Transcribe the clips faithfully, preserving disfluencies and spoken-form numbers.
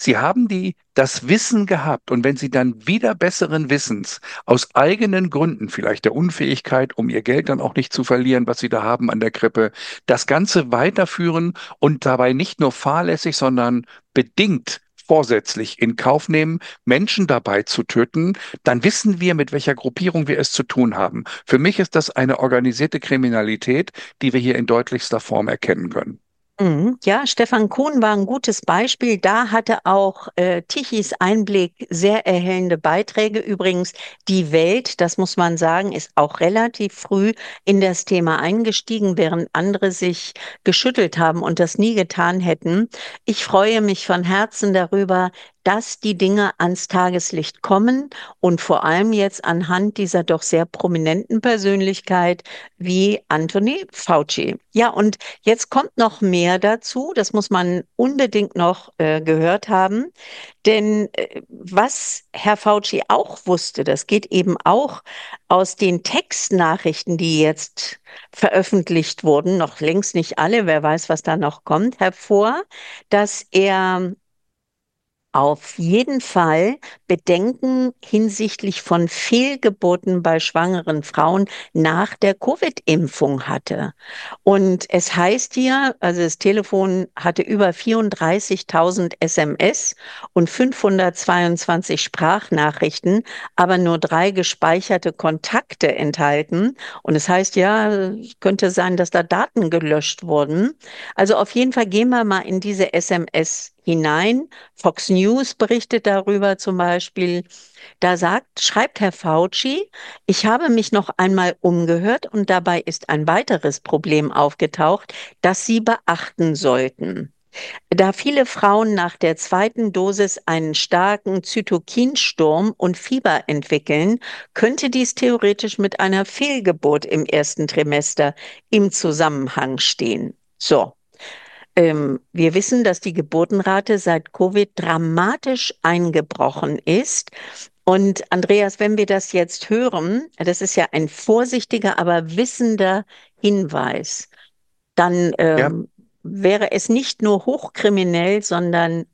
Sie haben die, das Wissen gehabt und wenn Sie dann wieder besseren Wissens aus eigenen Gründen, vielleicht der Unfähigkeit, um Ihr Geld dann auch nicht zu verlieren, was Sie da haben an der Krippe, das Ganze weiterführen und dabei nicht nur fahrlässig, sondern bedingt vorsätzlich in Kauf nehmen, Menschen dabei zu töten, dann wissen wir, mit welcher Gruppierung wir es zu tun haben. Für mich ist das eine organisierte Kriminalität, die wir hier in deutlichster Form erkennen können. Mhm. Ja, Stefan Kuhn war ein gutes Beispiel. Da hatte auch äh, Tichys Einblick sehr erhellende Beiträge. Übrigens, die Welt, das muss man sagen, ist auch relativ früh in das Thema eingestiegen, während andere sich geschüttelt haben und das nie getan hätten. Ich freue mich von Herzen darüber, dass die Dinge ans Tageslicht kommen und vor allem jetzt anhand dieser doch sehr prominenten Persönlichkeit wie Anthony Fauci. Ja, und jetzt kommt noch mehr dazu, das muss man unbedingt noch äh, gehört haben, denn äh, was Herr Fauci auch wusste, das geht eben auch aus den Textnachrichten, die jetzt veröffentlicht wurden, noch längst nicht alle, wer weiß, was da noch kommt, hervor, dass er auf jeden Fall Bedenken hinsichtlich von Fehlgeburten bei schwangeren Frauen nach der Covid-Impfung hatte. Und es heißt hier, also das Telefon hatte über vierunddreißigtausend S M S und fünfhundertzweiundzwanzig Sprachnachrichten, aber nur drei gespeicherte Kontakte enthalten. Und es heißt ja, es könnte sein, dass da Daten gelöscht wurden. Also auf jeden Fall gehen wir mal in diese S M S hinein. Fox News berichtet darüber zum Beispiel. Da sagt, schreibt Herr Fauci, ich habe mich noch einmal umgehört und dabei ist ein weiteres Problem aufgetaucht, das Sie beachten sollten. Da viele Frauen nach der zweiten Dosis einen starken Zytokinsturm und Fieber entwickeln, könnte dies theoretisch mit einer Fehlgeburt im ersten Trimester im Zusammenhang stehen. So. Ähm, wir wissen, dass die Geburtenrate seit Covid dramatisch eingebrochen ist. Und Andreas, wenn wir das jetzt hören, das ist ja ein vorsichtiger, aber wissender Hinweis, dann Ja, ähm, wäre es nicht nur hochkriminell, sondern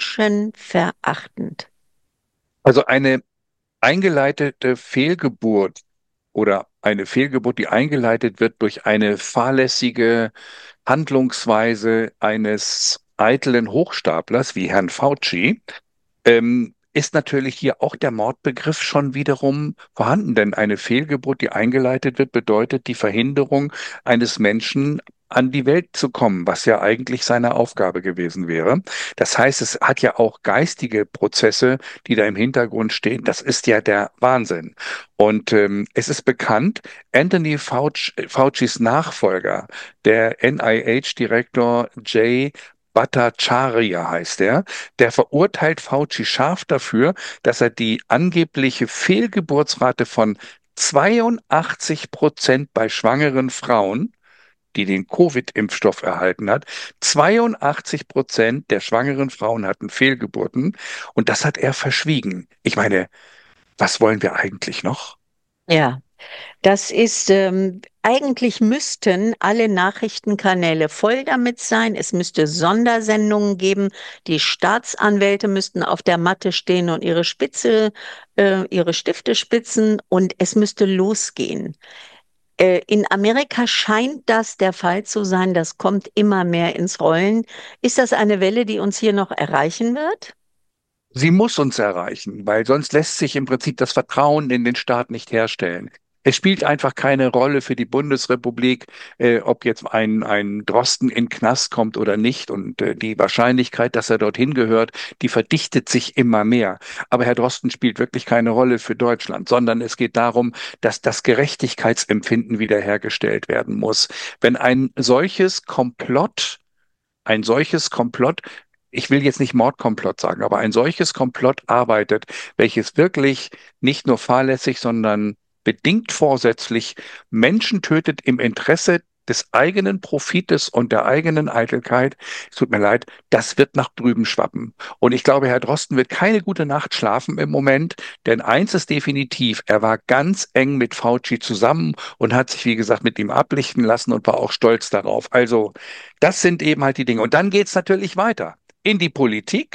menschenverachtend. also eine eingeleitete Fehlgeburt oder eine Fehlgeburt, die eingeleitet wird durch eine fahrlässige Handlungsweise eines eitlen Hochstaplers wie Herrn Fauci, ähm, ist natürlich hier auch der Mordbegriff schon wiederum vorhanden. Denn eine Fehlgeburt, die eingeleitet wird, bedeutet die Verhinderung eines Menschen an die Welt zu kommen, was ja eigentlich seine Aufgabe gewesen wäre. Das heißt, es hat ja auch geistige Prozesse, die da im Hintergrund stehen. Das ist ja der Wahnsinn. Und ähm, es ist bekannt, Anthony Fauci, Faucis Nachfolger, der N I H-Direktor Jay Bhattacharya heißt er, der verurteilt Fauci scharf dafür, dass er die angebliche Fehlgeburtsrate von zweiundachtzig Prozent bei schwangeren Frauen, die den Covid-Impfstoff erhalten hat, zweiundachtzig Prozent der schwangeren Frauen hatten Fehlgeburten und das hat er verschwiegen. Ich meine, was wollen wir eigentlich noch? Ja. Das ist, ähm, eigentlich müssten alle Nachrichtenkanäle voll damit sein. Es müsste Sondersendungen geben. Die Staatsanwälte müssten auf der Matte stehen und ihre Spitze, äh, ihre Stifte spitzen und es müsste losgehen. Äh, in Amerika scheint das der Fall zu sein. Das kommt immer mehr ins Rollen. Ist das eine Welle, die uns hier noch erreichen wird? Sie muss uns erreichen, weil sonst lässt sich im Prinzip das Vertrauen in den Staat nicht herstellen. Es spielt einfach keine Rolle für die Bundesrepublik, äh, ob jetzt ein, ein Drosten in den Knast kommt oder nicht. Und äh, die Wahrscheinlichkeit, dass er dorthin gehört, die verdichtet sich immer mehr. Aber Herr Drosten spielt wirklich keine Rolle für Deutschland, sondern es geht darum, dass das Gerechtigkeitsempfinden wiederhergestellt werden muss. Wenn ein solches Komplott ein solches Komplott, ich will jetzt nicht Mordkomplott sagen, aber ein solches Komplott arbeitet, welches wirklich nicht nur fahrlässig, sondern bedingt vorsätzlich Menschen tötet im Interesse des eigenen Profites und der eigenen Eitelkeit. Es tut mir leid, das wird nach drüben schwappen. Und ich glaube, Herr Drosten wird keine gute Nacht schlafen im Moment, denn eins ist definitiv, er war ganz eng mit Fauci zusammen und hat sich, wie gesagt, mit ihm ablichten lassen und war auch stolz darauf. Also, das sind eben halt die Dinge. Und dann geht es natürlich weiter in die Politik.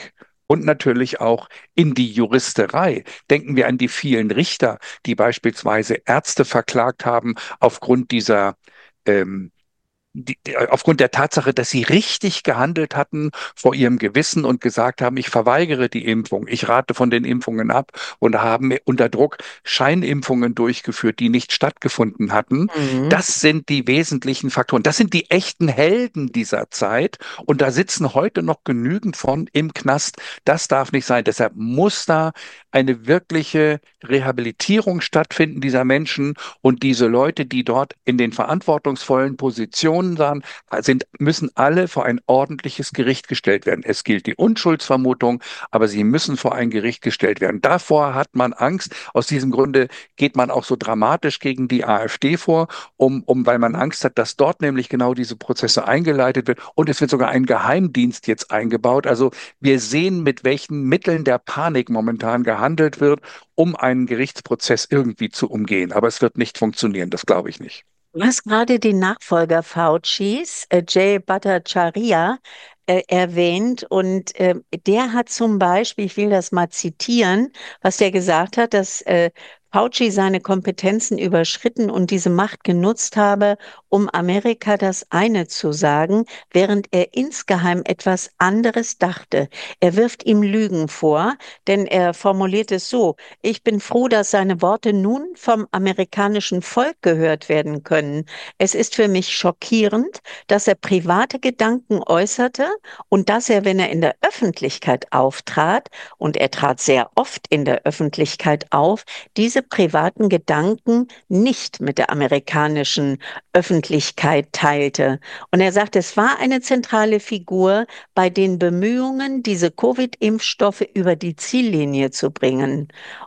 Und natürlich auch in die Juristerei. Denken wir an die vielen Richter, die beispielsweise Ärzte verklagt haben aufgrund dieser ähm, die, die, aufgrund der Tatsache, dass sie richtig gehandelt hatten vor ihrem Gewissen und gesagt haben, ich verweigere die Impfung, ich rate von den Impfungen ab und haben unter Druck Scheinimpfungen durchgeführt, die nicht stattgefunden hatten. Mhm. Das sind die wesentlichen Faktoren. Das sind die echten Helden dieser Zeit und da sitzen heute noch genügend von im Knast. Das darf nicht sein. Deshalb muss da eine wirkliche Rehabilitierung stattfinden dieser Menschen und diese Leute, die dort in den verantwortungsvollen Positionen waren, sind, müssen alle vor ein ordentliches Gericht gestellt werden. Es gilt die Unschuldsvermutung, aber sie müssen vor ein Gericht gestellt werden. Davor hat man Angst. Aus diesem Grunde geht man auch so dramatisch gegen die AfD vor, um, um, weil man Angst hat, dass dort nämlich genau diese Prozesse eingeleitet wird. Und es wird sogar ein Geheimdienst jetzt eingebaut. Also wir sehen, mit welchen Mitteln der Panik momentan gehandelt wird, um einen Gerichtsprozess irgendwie zu umgehen. Aber es wird nicht funktionieren, das glaube ich nicht. Du hast gerade den Nachfolger Faucis, äh, Jay Bhattacharya, äh, erwähnt und äh, der hat zum Beispiel, ich will das mal zitieren, was der gesagt hat, dass äh, Fauci seine Kompetenzen überschritten und diese Macht genutzt habe, um Amerika das eine zu sagen, während er insgeheim etwas anderes dachte. Er wirft ihm Lügen vor, denn er formuliert es so: Ich bin froh, dass seine Worte nun vom amerikanischen Volk gehört werden können. Es ist für mich schockierend, dass er private Gedanken äußerte und dass er, wenn er in der Öffentlichkeit auftrat, und er trat sehr oft in der Öffentlichkeit auf, diese privaten Gedanken nicht mit der amerikanischen Öffentlichkeit teilte. Und er sagt, es war eine zentrale Figur bei den Bemühungen, diese Covid-Impfstoffe über die Ziellinie zu bringen.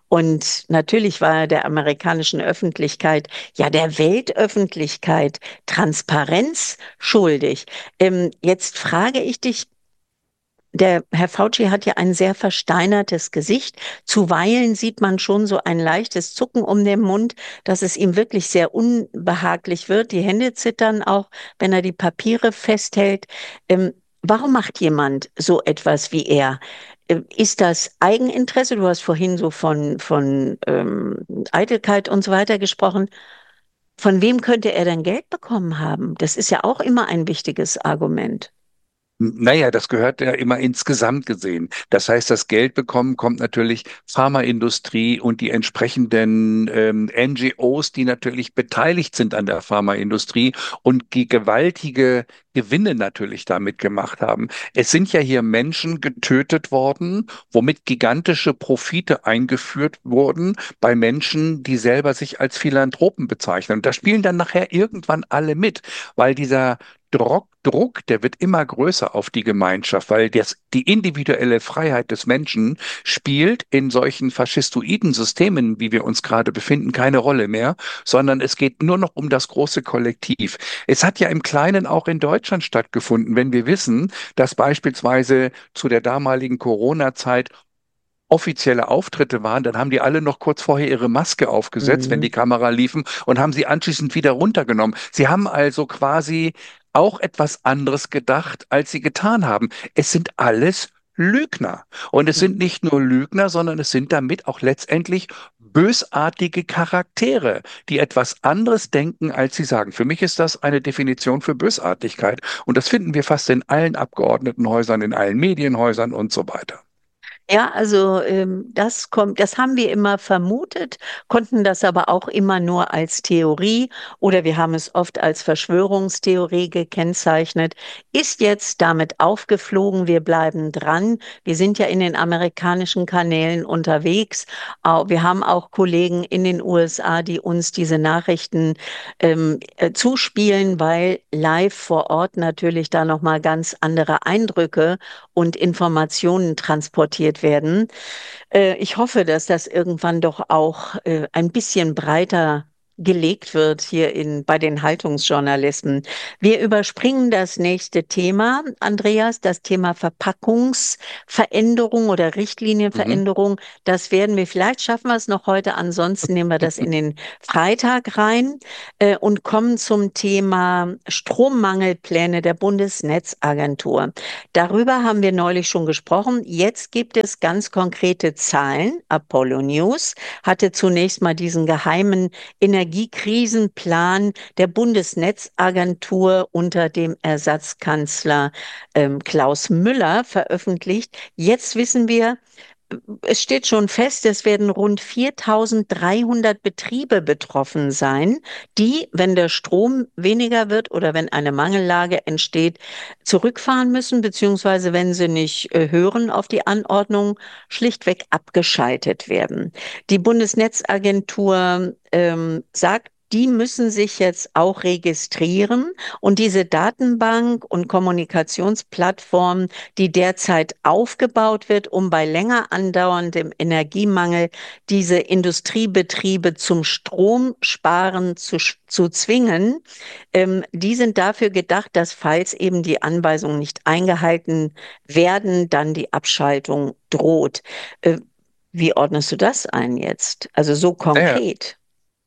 Und natürlich war er der amerikanischen Öffentlichkeit, ja der Weltöffentlichkeit, Transparenz schuldig. Ähm, jetzt frage ich dich, der Herr Fauci hat ja ein sehr versteinertes Gesicht. Zuweilen sieht man schon so ein leichtes Zucken um den Mund, dass es ihm wirklich sehr unbehaglich wird. Die Hände zittern auch, wenn er die Papiere festhält. Ähm, warum macht jemand so etwas wie er? Äh, Ist das Eigeninteresse? Du hast vorhin so von, von ähm, Eitelkeit und so weiter gesprochen. Von wem könnte er denn Geld bekommen haben? Das ist ja auch immer ein wichtiges Argument. Naja, das gehört ja immer insgesamt gesehen. Das heißt, das Geld bekommen kommt natürlich Pharmaindustrie und die entsprechenden ähm, N G Os, die natürlich beteiligt sind an der Pharmaindustrie und die gewaltige Gewinne natürlich damit gemacht haben. Es sind ja hier Menschen getötet worden, womit gigantische Profite eingeführt wurden bei Menschen, die selber sich als Philanthropen bezeichnen. Und da spielen dann nachher irgendwann alle mit, weil dieser Druck, Druck, der wird immer größer auf die Gemeinschaft, weil das, die individuelle Freiheit des Menschen spielt in solchen faschistoiden Systemen, wie wir uns gerade befinden, keine Rolle mehr, sondern es geht nur noch um das große Kollektiv. Es hat ja im Kleinen auch in Deutschland stattgefunden, wenn wir wissen, dass beispielsweise zu der damaligen Corona-Zeit offizielle Auftritte waren, dann haben die alle noch kurz vorher ihre Maske aufgesetzt, wenn Mhm. die Kamera liefen und haben sie anschließend wieder runtergenommen. Sie haben also quasi auch etwas anderes gedacht, als sie getan haben. Es sind alles Lügner. Und es sind nicht nur Lügner, sondern es sind damit auch letztendlich bösartige Charaktere, die etwas anderes denken, als sie sagen. Für mich ist das eine Definition für Bösartigkeit. Und das finden wir fast in allen Abgeordnetenhäusern, in allen Medienhäusern und so weiter. Ja, also ähm, das kommt, das haben wir immer vermutet, konnten das aber auch immer nur als Theorie oder wir haben es oft als Verschwörungstheorie gekennzeichnet, ist jetzt damit aufgeflogen, wir bleiben dran. Wir sind ja in den amerikanischen Kanälen unterwegs. Au- Wir haben auch Kollegen in den U S A, die uns diese Nachrichten ähm, äh, zuspielen, weil live vor Ort natürlich da nochmal ganz andere Eindrücke und Informationen transportiert werden. Äh, ich hoffe, dass das irgendwann doch auch äh, ein bisschen breiter gelegt wird hier in, bei den Haltungsjournalisten. Wir überspringen das nächste Thema, Andreas, das Thema Verpackungsveränderung oder Mhm. Richtlinienveränderung. Das werden wir, vielleicht schaffen wir es noch heute, ansonsten nehmen wir das in den Freitag rein äh, und kommen zum Thema Strommangelpläne der Bundesnetzagentur. Darüber haben wir neulich schon gesprochen. Jetzt gibt es ganz konkrete Zahlen. Apollo News hatte zunächst mal diesen geheimen Energiekrisenplan der Bundesnetzagentur unter dem Ersatzkanzler ähm, Klaus Müller veröffentlicht. Jetzt wissen wir, es steht schon fest, es werden rund viertausenddreihundert Betriebe betroffen sein, die, wenn der Strom weniger wird oder wenn eine Mangellage entsteht, zurückfahren müssen, beziehungsweise wenn sie nicht äh, hören auf die Anordnung, schlichtweg abgeschaltet werden. Die Bundesnetzagentur ähm, sagt, die müssen sich jetzt auch registrieren und diese Datenbank und Kommunikationsplattform, die derzeit aufgebaut wird, um bei länger andauerndem Energiemangel diese Industriebetriebe zum Stromsparen zu, zu zwingen, ähm, die sind dafür gedacht, dass falls eben die Anweisungen nicht eingehalten werden, dann die Abschaltung droht. Äh, Wie ordnest du das ein jetzt? Also so Naja, konkret.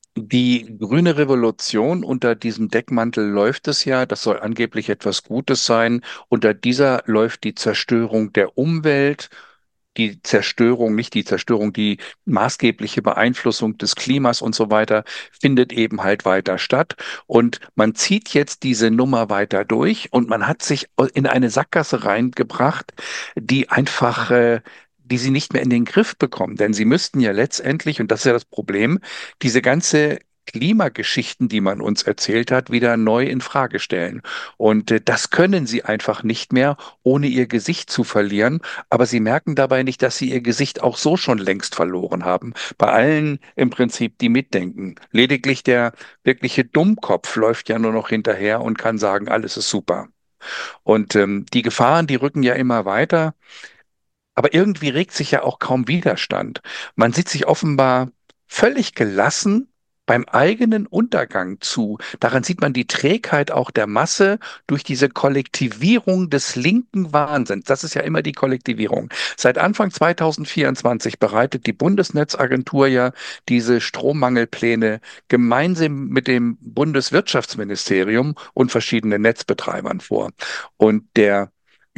die grüne Revolution, unter diesem Deckmantel läuft es ja, das soll angeblich etwas Gutes sein. Unter dieser läuft die Zerstörung der Umwelt, die Zerstörung, nicht die Zerstörung, die maßgebliche Beeinflussung des Klimas und so weiter findet eben halt weiter statt. Und man zieht jetzt diese Nummer weiter durch und man hat sich in eine Sackgasse reingebracht, die einfach, äh, die sie nicht mehr in den Griff bekommen. Denn sie müssten ja letztendlich, und das ist ja das Problem, diese ganze Klimageschichten, die man uns erzählt hat, wieder neu in Frage stellen. Und äh, das können sie einfach nicht mehr, ohne ihr Gesicht zu verlieren. Aber sie merken dabei nicht, dass sie ihr Gesicht auch so schon längst verloren haben. Bei allen im Prinzip, die mitdenken. Lediglich der wirkliche Dummkopf läuft ja nur noch hinterher und kann sagen, alles ist super. Und ähm, die Gefahren, die rücken ja immer weiter. Aber irgendwie regt sich ja auch kaum Widerstand. Man sieht sich offenbar völlig gelassen beim eigenen Untergang zu. Daran sieht man die Trägheit auch der Masse durch diese Kollektivierung des linken Wahnsinns. Das ist ja immer die Kollektivierung. Seit Anfang zweitausendvierundzwanzig bereitet die Bundesnetzagentur ja diese Strommangelpläne gemeinsam mit dem Bundeswirtschaftsministerium und verschiedenen Netzbetreibern vor. Und der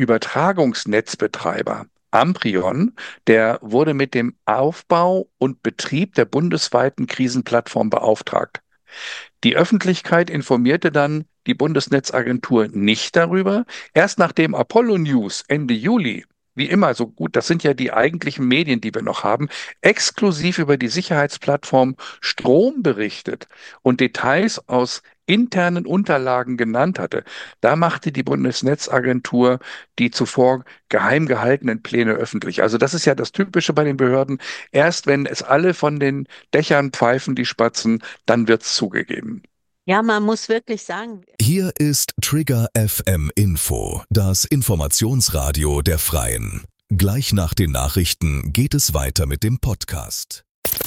Übertragungsnetzbetreiber Amprion, der wurde mit dem Aufbau und Betrieb der bundesweiten Krisenplattform beauftragt. Die Öffentlichkeit informierte dann die Bundesnetzagentur nicht darüber. Erst nachdem Apollo News Ende Juli, wie immer, so gut, das sind ja die eigentlichen Medien, die wir noch haben, exklusiv über die Sicherheitsplattform Strom berichtet und Details aus internen Unterlagen genannt hatte, da machte die Bundesnetzagentur die zuvor geheim gehaltenen Pläne öffentlich. Also das ist ja das Typische bei den Behörden. Erst wenn es alle von den Dächern pfeifen, die Spatzen, dann wird's zugegeben. Ja, man muss wirklich sagen, Hier ist Trigger F M Info, das Informationsradio der Freien. Gleich nach den Nachrichten geht es weiter mit dem Podcast.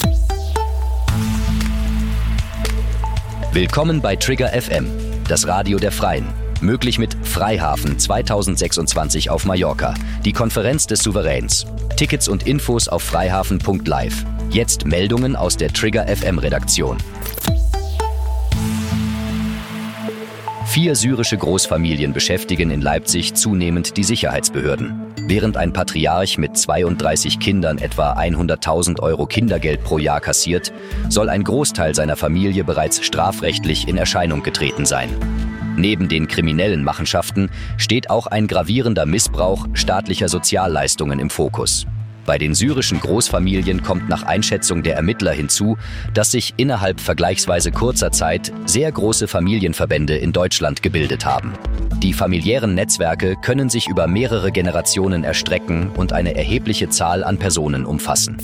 Willkommen bei Trigger F M, das Radio der Freien. Möglich mit Freihafen zweitausendsechsundzwanzig auf Mallorca, die Konferenz des Souveräns. Tickets und Infos auf freihafen punkt live. Jetzt Meldungen aus der Trigger F M Redaktion. Vier syrische Großfamilien beschäftigen in Leipzig zunehmend die Sicherheitsbehörden. Während ein Patriarch mit zweiunddreißig Kindern etwa hunderttausend Euro Kindergeld pro Jahr kassiert, soll ein Großteil seiner Familie bereits strafrechtlich in Erscheinung getreten sein. Neben den kriminellen Machenschaften steht auch ein gravierender Missbrauch staatlicher Sozialleistungen im Fokus. Bei den syrischen Großfamilien kommt nach Einschätzung der Ermittler hinzu, dass sich innerhalb vergleichsweise kurzer Zeit sehr große Familienverbände in Deutschland gebildet haben. Die familiären Netzwerke können sich über mehrere Generationen erstrecken und eine erhebliche Zahl an Personen umfassen.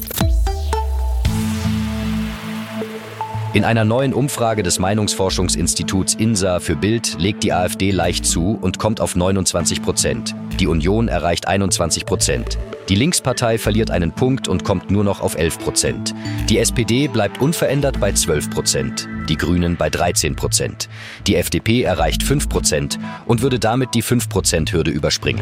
In einer neuen Umfrage des Meinungsforschungsinstituts INSA für Bild legt die AfD leicht zu und kommt auf neunundzwanzig Prozent. Die Union erreicht einundzwanzig Prozent. Die Linkspartei verliert einen Punkt und kommt nur noch auf elf Prozent. Die S P D bleibt unverändert bei zwölf Prozent. die Grünen bei dreizehn Prozent. Die F D P erreicht fünf Prozent und würde damit die fünf Prozent-Hürde überspringen.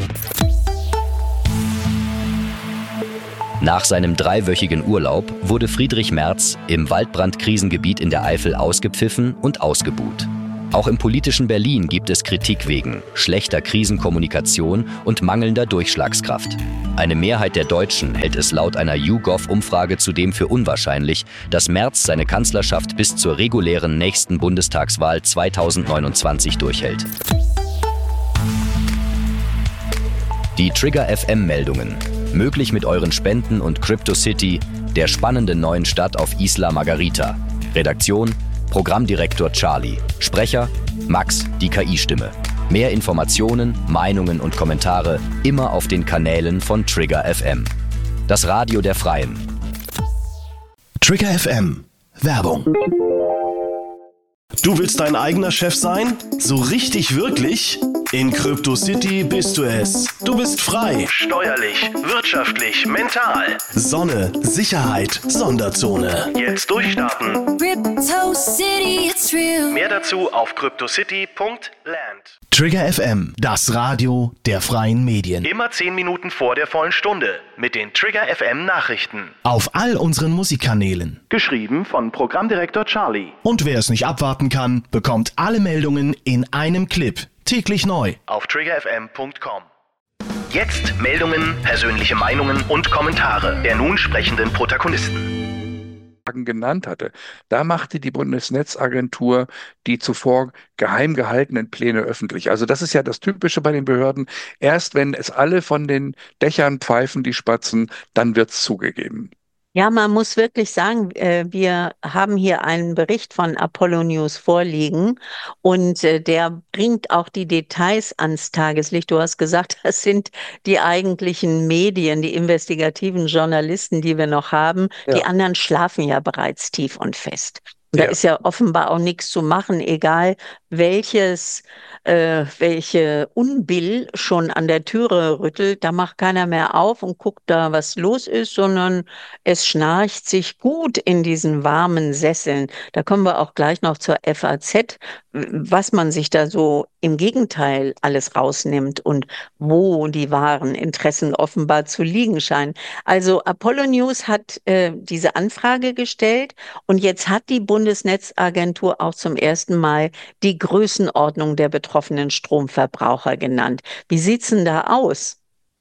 Nach seinem dreiwöchigen Urlaub wurde Friedrich Merz im Waldbrandkrisengebiet in der Eifel ausgepfiffen und ausgebuht. Auch im politischen Berlin gibt es Kritik wegen schlechter Krisenkommunikation und mangelnder Durchschlagskraft. Eine Mehrheit der Deutschen hält es laut einer YouGov-Umfrage zudem für unwahrscheinlich, dass Merz seine Kanzlerschaft bis zur regulären nächsten Bundestagswahl zweitausendneunundzwanzig durchhält. Die Trigger F M-Meldungen. Möglich mit euren Spenden und CryptoCity, der spannenden neuen Stadt auf Isla Margarita. Redaktion: Programmdirektor Charlie. Sprecher: Max, die K I-Stimme. Mehr Informationen, Meinungen und Kommentare immer auf den Kanälen von Trigger F M. Das Radio der Freien. Trigger F M. Werbung. Du willst dein eigener Chef sein? So richtig wirklich? In CryptoCity bist du es. Du bist frei. Steuerlich, wirtschaftlich, mental. Sonne, Sicherheit, Sonderzone. Jetzt durchstarten. CryptoCity, it's real. Mehr dazu auf cryptocity punkt land. Trigger F M, das Radio der freien Medien. Immer zehn Minuten vor der vollen Stunde mit den Trigger F M Nachrichten. Auf all unseren Musikkanälen. Geschrieben von Programmdirektor Charlie. Und wer es nicht abwarten kann, bekommt alle Meldungen in einem Clip. Täglich neu. Auf trigger f m punkt com. Jetzt Meldungen, persönliche Meinungen und Kommentare der nun sprechenden Protagonisten. Genannt hatte. Da machte die Bundesnetzagentur die zuvor geheim gehaltenen Pläne öffentlich. Also das ist ja das Typische bei den Behörden. Erst wenn es alle von den Dächern pfeifen, die Spatzen, dann wird es zugegeben. Ja, man muss wirklich sagen, äh, wir haben hier einen Bericht von Apollo News vorliegen und äh, der bringt auch die Details ans Tageslicht. Du hast gesagt, das sind die eigentlichen Medien, die investigativen Journalisten, die wir noch haben. Ja. Die anderen schlafen ja bereits tief und fest. Und da Ja. ist ja offenbar auch nichts zu machen, egal welches, äh, welche Unbill schon an der Türe rüttelt. Da macht keiner mehr auf und guckt da, was los ist, sondern es schnarcht sich gut in diesen warmen Sesseln. Da kommen wir auch gleich noch zur F A Z, was man sich da so im Gegenteil alles rausnimmt und wo die wahren Interessen offenbar zu liegen scheinen. Also Apollo News hat äh, diese Anfrage gestellt und jetzt hat die Bundesnetzagentur auch zum ersten Mal die Größenordnung der betroffenen Stromverbraucher genannt. Wie sieht's denn da aus?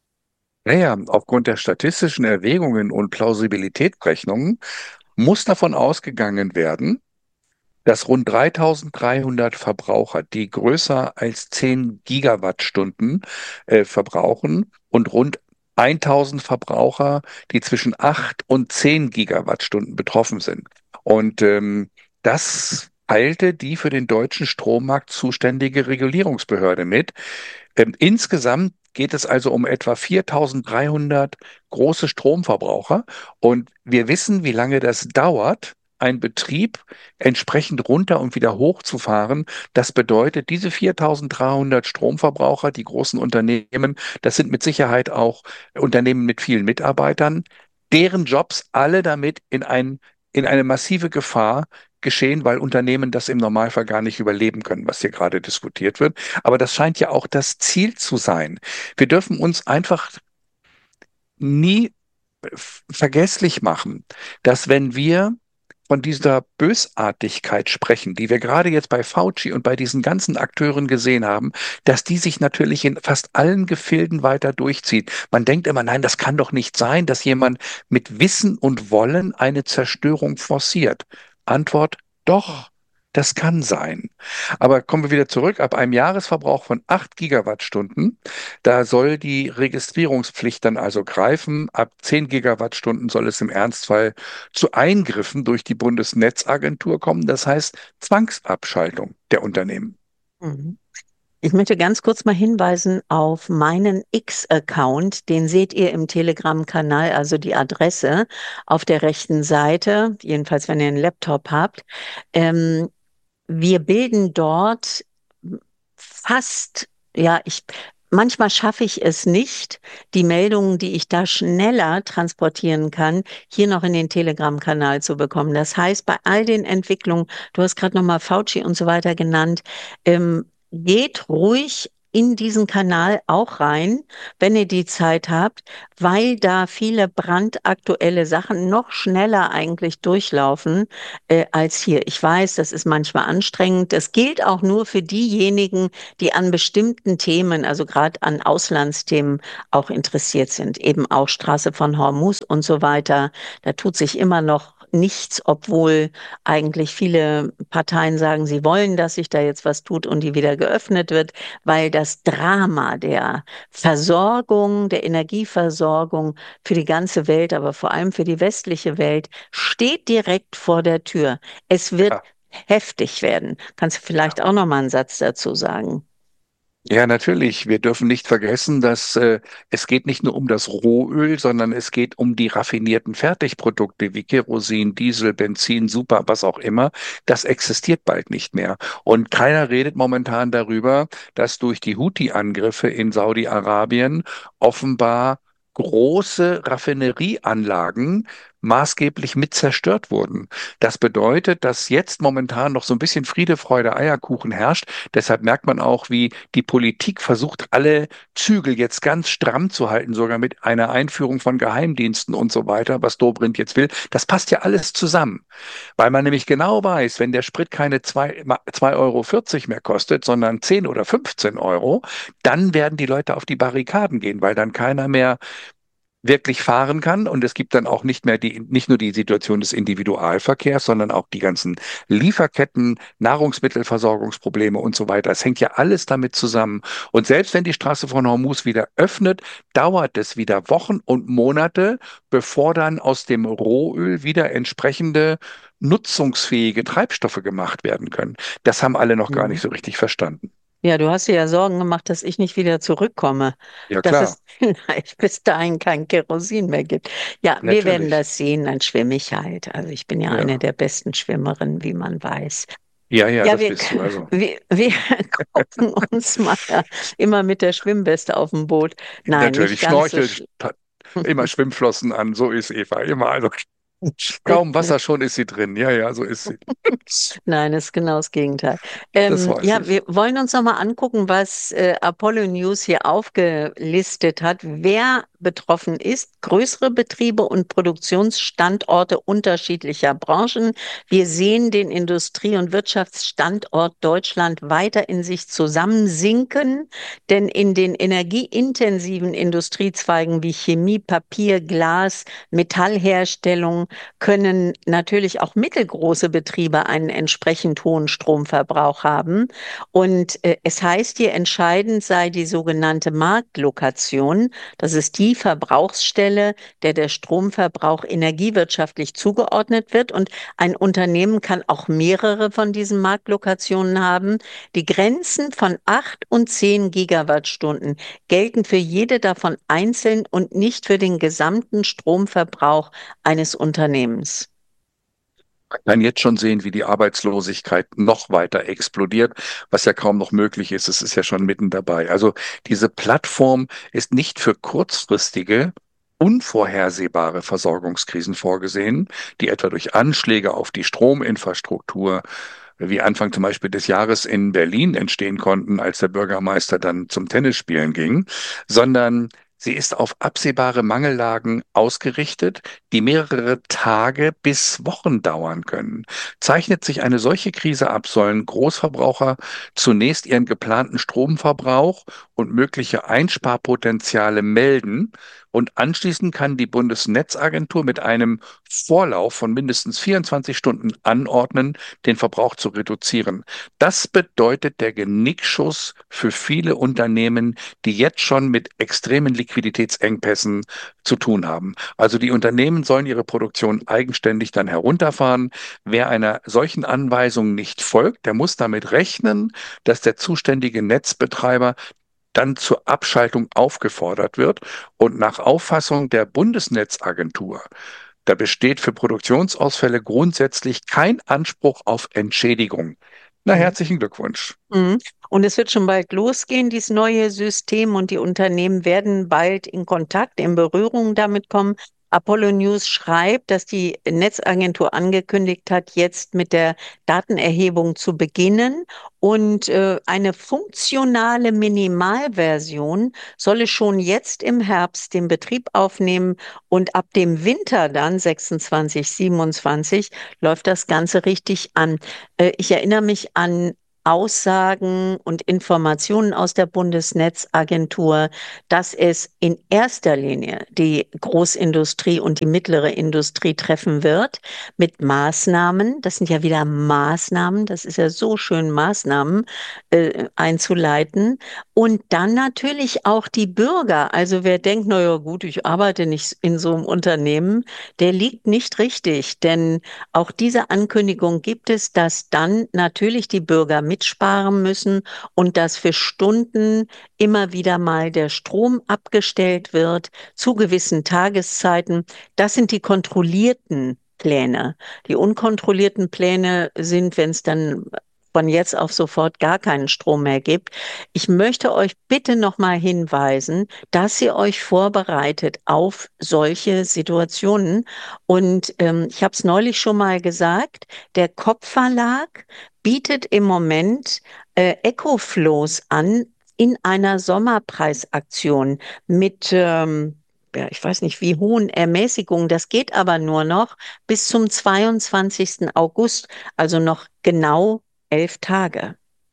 Naja, aufgrund der statistischen Erwägungen und Plausibilitätsrechnungen muss davon ausgegangen werden, dass rund dreitausenddreihundert Verbraucher, die größer als zehn Gigawattstunden äh, verbrauchen und rund tausend Verbraucher, die zwischen acht und zehn Gigawattstunden betroffen sind. Und ähm, das teilte die für den deutschen Strommarkt zuständige Regulierungsbehörde mit. Ähm, insgesamt geht es also um etwa viertausenddreihundert große Stromverbraucher. Und wir wissen, wie lange das dauert, einen Betrieb entsprechend runter und wieder hochzufahren. Das bedeutet, diese viertausenddreihundert Stromverbraucher, die großen Unternehmen, das sind mit Sicherheit auch Unternehmen mit vielen Mitarbeitern, deren Jobs alle damit in ein, in eine massive Gefahr geschehen, weil Unternehmen das im Normalfall gar nicht überleben können, was hier gerade diskutiert wird. Aber das scheint ja auch das Ziel zu sein. Wir dürfen uns einfach nie vergesslich machen, dass wenn wir von dieser Bösartigkeit sprechen, die wir gerade jetzt bei Fauci und bei diesen ganzen Akteuren gesehen haben, dass die sich natürlich in fast allen Gefilden weiter durchzieht. Man denkt immer, nein, das kann doch nicht sein, dass jemand mit Wissen und Wollen eine Zerstörung forciert. Antwort: Doch, das kann sein. Aber kommen wir wieder zurück. Ab einem Jahresverbrauch von acht Gigawattstunden, da soll die Registrierungspflicht dann also greifen. Ab zehn Gigawattstunden soll es im Ernstfall zu Eingriffen durch die Bundesnetzagentur kommen. Das heißt Zwangsabschaltung der Unternehmen. Mhm. Ich möchte ganz kurz mal hinweisen auf meinen X-Account. Den seht ihr im Telegram-Kanal, also die Adresse auf der rechten Seite, jedenfalls wenn ihr einen Laptop habt. Ähm, wir bilden dort fast, ja, ich manchmal schaffe ich es nicht, die Meldungen, die ich da schneller transportieren kann, hier noch in den Telegram-Kanal zu bekommen. Das heißt, bei all den Entwicklungen, du hast gerade nochmal Fauci und so weiter genannt, ähm, geht ruhig in diesen Kanal auch rein, wenn ihr die Zeit habt, weil da viele brandaktuelle Sachen noch schneller eigentlich durchlaufen äh, als hier. Ich weiß, das ist manchmal anstrengend. Das gilt auch nur für diejenigen, die an bestimmten Themen, also gerade an Auslandsthemen auch interessiert sind. Eben auch Straße von Hormuz und so weiter. Da tut sich immer noch nichts, obwohl eigentlich viele Parteien sagen, sie wollen, dass sich da jetzt was tut und die wieder geöffnet wird, weil das Drama der Versorgung, der Energieversorgung für die ganze Welt, aber vor allem für die westliche Welt, steht direkt vor der Tür. Es wird Ja. heftig werden. Kannst du vielleicht auch noch mal einen Satz dazu sagen? Ja, natürlich. Wir dürfen nicht vergessen, dass äh, es geht nicht nur um das Rohöl, sondern es geht um die raffinierten Fertigprodukte wie Kerosin, Diesel, Benzin, Super, was auch immer. Das existiert bald nicht mehr. Und keiner redet momentan darüber, dass durch die Houthi-Angriffe in Saudi-Arabien offenbar große Raffinerieanlagen maßgeblich mit zerstört wurden. Das bedeutet, dass jetzt momentan noch so ein bisschen Friede, Freude, Eierkuchen herrscht. Deshalb merkt man auch, wie die Politik versucht, alle Zügel jetzt ganz stramm zu halten, sogar mit einer Einführung von Geheimdiensten und so weiter, was Dobrindt jetzt will. Das passt ja alles zusammen, weil man nämlich genau weiß, wenn der Sprit keine zwei Euro vierzig mehr kostet, sondern zehn oder fünfzehn Euro, dann werden die Leute auf die Barrikaden gehen, weil dann keiner mehr wirklich fahren kann. Und es gibt dann auch nicht mehr die, nicht nur die Situation des Individualverkehrs, sondern auch die ganzen Lieferketten, Nahrungsmittelversorgungsprobleme und so weiter. Es hängt ja alles damit zusammen. Und selbst wenn die Straße von Hormuz wieder öffnet, dauert es wieder Wochen und Monate, bevor dann aus dem Rohöl wieder entsprechende nutzungsfähige Treibstoffe gemacht werden können. Das haben alle noch gar Mhm. nicht so richtig verstanden. Ja, du hast dir ja Sorgen gemacht, dass ich nicht wieder zurückkomme, Ja, dass klar, es vielleicht bis dahin kein Kerosin mehr gibt. Ja, wir werden natürlich. das sehen, dann schwimme ich halt. Also ich bin ja eine Ja, der besten Schwimmerinnen, wie man weiß. ja, ja, Ja, das wir, bist du. Also wir, wir gucken uns mal immer mit der Schwimmweste auf dem Boot. Nein, nicht natürlich ganz so Schnorchel, schlimm. immer Schwimmflossen an, so ist Eva, immer. Also kaum Wasser, schon ist sie drin. Ja, ja, so ist sie. Nein, das ist genau das Gegenteil. Das Ähm, weiß ja, ich. wir wollen uns nochmal angucken, was äh, Apollo News hier aufgelistet hat, wer betroffen ist. Größere Betriebe und Produktionsstandorte unterschiedlicher Branchen. Wir sehen den Industrie- und Wirtschaftsstandort Deutschland weiter in sich zusammensinken, denn in den energieintensiven Industriezweigen wie Chemie, Papier, Glas, Metallherstellung können natürlich auch mittelgroße Betriebe einen entsprechend hohen Stromverbrauch haben. Und äh, es heißt hier, entscheidend sei die sogenannte Marktlokation. Das ist die Verbrauchsstelle, der der Stromverbrauch energiewirtschaftlich zugeordnet wird. Und ein Unternehmen kann auch mehrere von diesen Marktlokationen haben. Die Grenzen von acht und zehn Gigawattstunden gelten für jede davon einzeln und nicht für den gesamten Stromverbrauch eines Unternehmens. Man kann jetzt schon sehen, wie die Arbeitslosigkeit noch weiter explodiert, was ja kaum noch möglich ist. Es ist ja schon mitten dabei. Also diese Plattform ist nicht für kurzfristige, unvorhersehbare Versorgungskrisen vorgesehen, die etwa durch Anschläge auf die Strominfrastruktur wie Anfang zum Beispiel des Jahres in Berlin entstehen konnten, als der Bürgermeister dann zum Tennisspielen ging, sondern sie ist auf absehbare Mangellagen ausgerichtet, die mehrere Tage bis Wochen dauern können. Zeichnet sich eine solche Krise ab, sollen Großverbraucher zunächst ihren geplanten Stromverbrauch und mögliche Einsparpotenziale melden und anschließend kann die Bundesnetzagentur mit einem Vorlauf von mindestens vierundzwanzig Stunden anordnen, den Verbrauch zu reduzieren. Das bedeutet der Genickschuss für viele Unternehmen, die jetzt schon mit extremen Liquiditätsengpässen zu tun haben. Also die Unternehmen sollen ihre Produktion eigenständig dann herunterfahren. Wer einer solchen Anweisung nicht folgt, der muss damit rechnen, dass der zuständige Netzbetreiber dann zur Abschaltung aufgefordert wird. Und nach Auffassung der Bundesnetzagentur, da besteht für Produktionsausfälle grundsätzlich kein Anspruch auf Entschädigung. Na, herzlichen Glückwunsch. Mhm. Und es wird schon bald losgehen, dieses neue System, und die Unternehmen werden bald in Kontakt, in Berührung damit kommen. Apollo News schreibt, dass die Netzagentur angekündigt hat, jetzt mit der Datenerhebung zu beginnen, und äh, eine funktionale Minimalversion solle schon jetzt im Herbst den Betrieb aufnehmen, und ab dem Winter dann sechsundzwanzig, siebenundzwanzig läuft das Ganze richtig an. Äh, ich erinnere mich an Aussagen und Informationen aus der Bundesnetzagentur, dass es in erster Linie die Großindustrie und die mittlere Industrie treffen wird mit Maßnahmen. Das sind ja wieder Maßnahmen, das ist ja so schön, Maßnahmen äh, einzuleiten. Und dann natürlich auch die Bürger. Also wer denkt, na ja gut, ich arbeite nicht in so einem Unternehmen, der liegt nicht richtig, denn auch diese Ankündigung gibt es, dass dann natürlich die Bürger mitsparen müssen und dass für Stunden immer wieder mal der Strom abgestellt wird zu gewissen Tageszeiten. Das sind die kontrollierten Pläne. Die unkontrollierten Pläne sind, wenn es dann von jetzt auf sofort gar keinen Strom mehr gibt. Ich möchte euch bitte noch mal hinweisen, dass ihr euch vorbereitet auf solche Situationen. Und ähm, ich habe es neulich schon mal gesagt, der Kopf Verlag bietet im Moment äh, Ecoflows an in einer Sommerpreisaktion mit, ähm, ja, ich weiß nicht, wie hohen Ermäßigungen. Das geht aber nur noch bis zum zweiundzwanzigsten August, also noch genau elf Tage.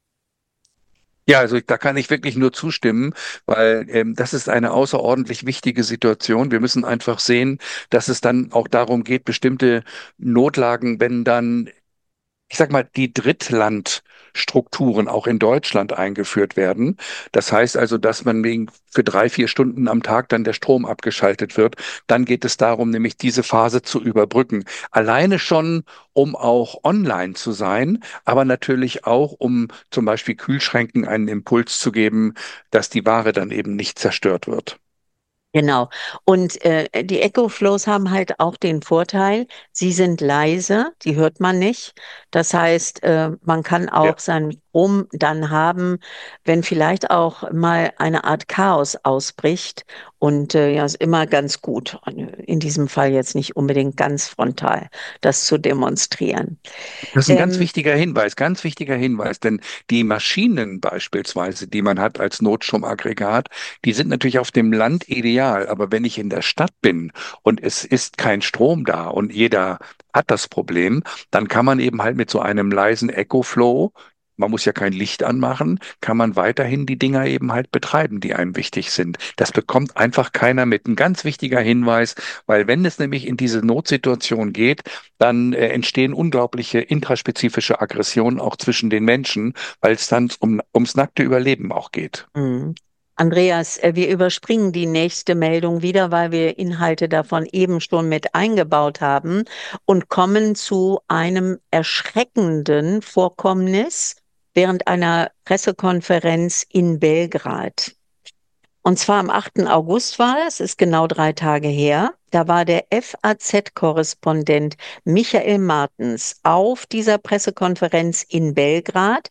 Ja, also da kann ich wirklich nur zustimmen, weil ähm, das ist eine außerordentlich wichtige Situation. Wir müssen einfach sehen, dass es dann auch darum geht, bestimmte Notlagen, wenn dann, ich sag mal, die Drittlandstrukturen auch in Deutschland eingeführt werden. Das heißt also, dass man wegen für drei, vier Stunden am Tag dann der Strom abgeschaltet wird. Dann geht es darum, nämlich diese Phase zu überbrücken. Alleine schon, um auch online zu sein, aber natürlich auch, um zum Beispiel Kühlschränken einen Impuls zu geben, dass die Ware dann eben nicht zerstört wird. Genau. Und äh, die Ecoflows haben halt auch den Vorteil, sie sind leise, die hört man nicht. Das heißt, äh, man kann Ja. auch seinen Strom dann haben, wenn vielleicht auch mal eine Art Chaos ausbricht. Und äh, ja, ist immer ganz gut. In diesem Fall jetzt nicht unbedingt ganz frontal, das zu demonstrieren. Das ist ein ganz Ähm, wichtiger Hinweis, ganz wichtiger Hinweis, denn die Maschinen beispielsweise, die man hat als Notstromaggregat, die sind natürlich auf dem Land ideal, aber wenn ich in der Stadt bin und es ist kein Strom da und jeder hat das Problem, dann kann man eben halt mit so einem leisen Ecoflow, man muss ja kein Licht anmachen, kann man weiterhin die Dinger eben halt betreiben, die einem wichtig sind. Das bekommt einfach keiner mit. Ein ganz wichtiger Hinweis, weil wenn es nämlich in diese Notsituation geht, dann äh, entstehen unglaubliche intraspezifische Aggressionen auch zwischen den Menschen, weil es dann um, ums nackte Überleben auch geht. Mhm. Andreas, äh, wir überspringen die nächste Meldung wieder, weil wir Inhalte davon eben schon mit eingebaut haben, und kommen zu einem erschreckenden Vorkommnis während einer Pressekonferenz in Belgrad. Und zwar am achten August war das, ist genau drei Tage her. Da war der F A Z-Korrespondent Michael Martens auf dieser Pressekonferenz in Belgrad,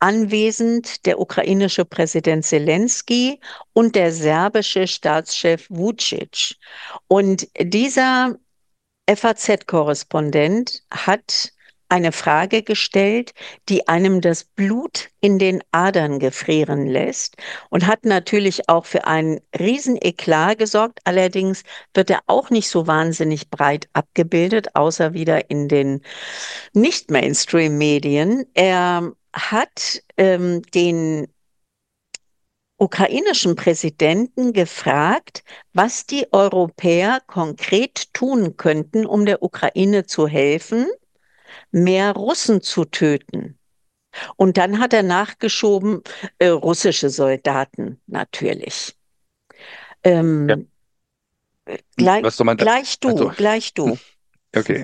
anwesend der ukrainische Präsident Zelensky und der serbische Staatschef Vučić. Und dieser F A Z-Korrespondent hat eine Frage gestellt, die einem das Blut in den Adern gefrieren lässt, und hat natürlich auch für einen riesen Eklat gesorgt. Allerdings wird er auch nicht so wahnsinnig breit abgebildet, außer wieder in den Nicht-Mainstream-Medien. Er hat ähm, den ukrainischen Präsidenten gefragt, was die Europäer konkret tun könnten, um der Ukraine zu helfen, mehr Russen zu töten. Und dann hat er nachgeschoben, äh, russische Soldaten natürlich. Ja. Ähm, gleich, Was soll man da? gleich du, Also, gleich du. okay.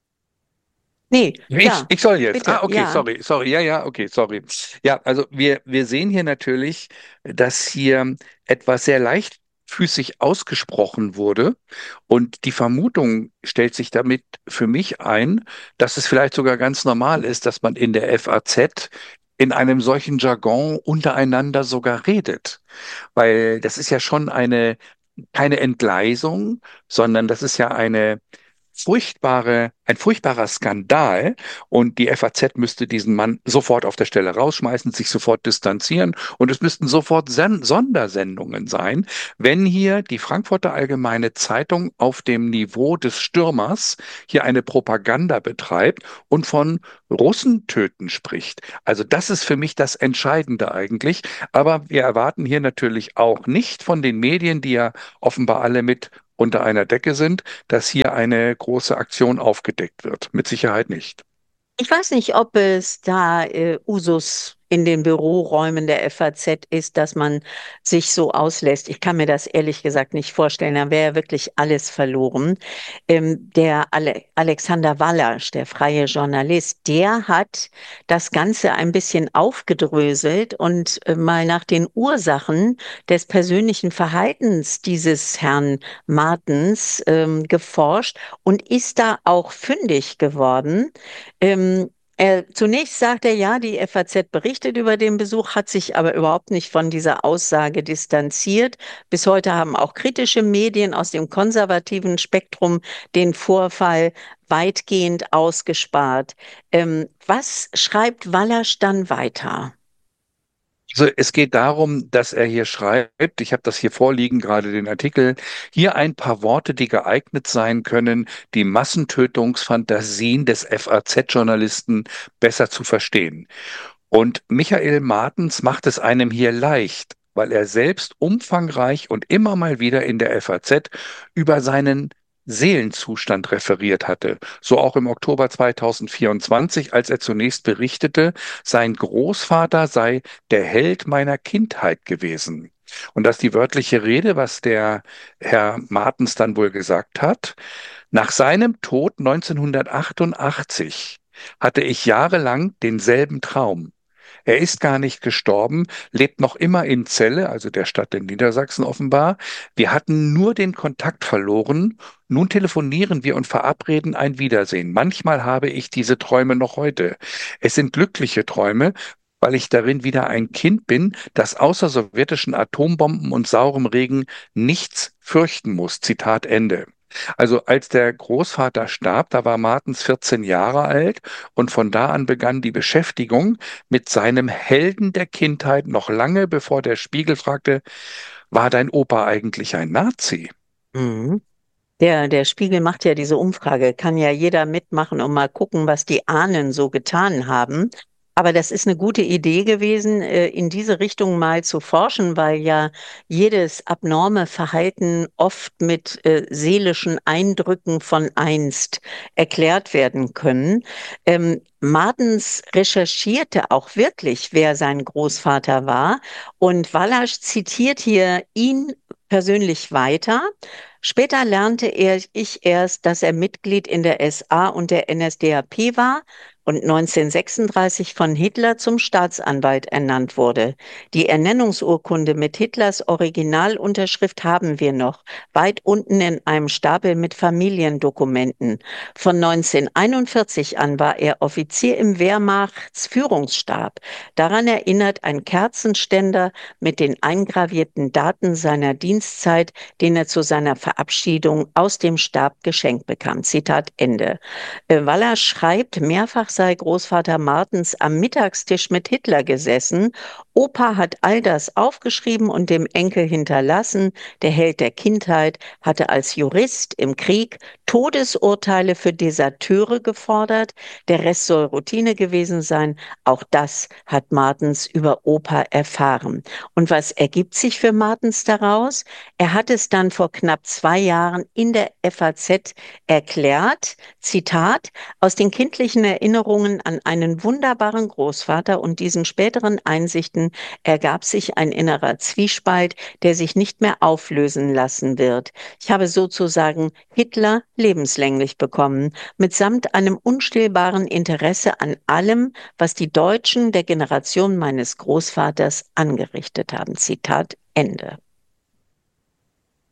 Nee, Ich, ja, ich soll jetzt. bitte, Ah, okay, ja. sorry, sorry. Ja, ja, okay, sorry. Ja, also wir, wir sehen hier natürlich, dass hier etwas sehr leicht leichtfüßig ausgesprochen wurde. Und die Vermutung stellt sich damit für mich ein, dass es vielleicht sogar ganz normal ist, dass man in der F A Z in einem solchen Jargon untereinander sogar redet. Weil das ist ja schon eine, keine Entgleisung, sondern das ist ja eine furchtbare, ein furchtbarer Skandal, und die F A Z müsste diesen Mann sofort auf der Stelle rausschmeißen, sich sofort distanzieren, und es müssten sofort Sen Sondersendungen sein, wenn hier die Frankfurter Allgemeine Zeitung auf dem Niveau des Stürmers hier eine Propaganda betreibt und von Russentöten spricht. Also das ist für mich das Entscheidende eigentlich. Aber wir erwarten hier natürlich auch nicht von den Medien, die ja offenbar alle mit unter einer Decke sind, dass hier eine große Aktion aufgedeckt wird. Mit Sicherheit nicht. Ich weiß nicht, ob es da äh, Usus in den Büroräumen der F A Z ist, dass man sich so auslässt. Ich kann mir das ehrlich gesagt nicht vorstellen. Da wäre ja wirklich alles verloren. Ähm, der Ale Alexander Wallasch, der freie Journalist, der hat das Ganze ein bisschen aufgedröselt und äh, mal nach den Ursachen des persönlichen Verhaltens dieses Herrn Martens ähm, geforscht und ist da auch fündig geworden. Ähm, er, zunächst sagt er, ja, die F A Z berichtet über den Besuch, hat sich aber überhaupt nicht von dieser Aussage distanziert. Bis heute haben auch kritische Medien aus dem konservativen Spektrum den Vorfall weitgehend ausgespart. Ähm, was schreibt Wallasch dann weiter? Also es geht darum, dass er hier schreibt, ich habe das hier vorliegen, gerade den Artikel, hier ein paar Worte, die geeignet sein können, die Massentötungsfantasien des F A Z-Journalisten besser zu verstehen. Und Michael Martens macht es einem hier leicht, weil er selbst umfangreich und immer mal wieder in der F A Z über seinen Seelenzustand referiert hatte. So auch im Oktober zweitausendvierundzwanzig, als er zunächst berichtete, sein Großvater sei der Held meiner Kindheit gewesen. Und das ist die wörtliche Rede, was der Herr Martens dann wohl gesagt hat. Nach seinem Tod neunzehnhundertachtundachtzig hatte ich jahrelang denselben Traum. Er ist gar nicht gestorben, lebt noch immer in Celle, also der Stadt in Niedersachsen offenbar. Wir hatten nur den Kontakt verloren. Nun telefonieren wir und verabreden ein Wiedersehen. Manchmal habe ich diese Träume noch heute. Es sind glückliche Träume, weil ich darin wieder ein Kind bin, das außer sowjetischen Atombomben und saurem Regen nichts fürchten muss. Zitat Ende. Also als der Großvater starb, da war Martens vierzehn Jahre alt, und von da an begann die Beschäftigung mit seinem Helden der Kindheit noch lange bevor der Spiegel fragte, war dein Opa eigentlich ein Nazi? Mhm. Der, der Spiegel macht ja diese Umfrage, kann ja jeder mitmachen und mal gucken, was die Ahnen so getan haben. Aber das ist eine gute Idee gewesen, äh, in diese Richtung mal zu forschen, weil ja jedes abnorme Verhalten oft mit äh, seelischen Eindrücken von einst erklärt werden können. Ähm, Martens recherchierte auch wirklich, wer sein Großvater war. Und Wallasch zitiert hier ihn persönlich weiter. Später lernte er, ich erst, dass er Mitglied in der S A und der N S D A P war und neunzehnhundertsechsunddreißig von Hitler zum Staatsanwalt ernannt wurde. Die Ernennungsurkunde mit Hitlers Originalunterschrift haben wir noch, weit unten in einem Stapel mit Familiendokumenten. Von neunzehnhunderteinundvierzig an war er Offizier im Wehrmachtsführungsstab. Daran erinnert ein Kerzenständer mit den eingravierten Daten seiner Dienstzeit, den er zu seiner Verabschiedung aus dem Stab geschenkt bekam. Zitat Ende. Äh, Waller schreibt, mehrfach sei Großvater Martens am Mittagstisch mit Hitler gesessen. Opa hat all das aufgeschrieben und dem Enkel hinterlassen. Der Held der Kindheit hatte als Jurist im Krieg Todesurteile für Deserteure gefordert. Der Rest soll Routine gewesen sein. Auch das hat Martens über Opa erfahren. Und was ergibt sich für Martens daraus? Er hat es dann vor knapp zwei Jahren in der F A Z erklärt, Zitat, aus den kindlichen Erinnerungen an einen wunderbaren Großvater und diesen späteren Einsichten ergab sich ein innerer Zwiespalt, der sich nicht mehr auflösen lassen wird. Ich habe sozusagen Hitler lebenslänglich bekommen, mitsamt einem unstillbaren Interesse an allem, was die Deutschen der Generation meines Großvaters angerichtet haben. Zitat Ende.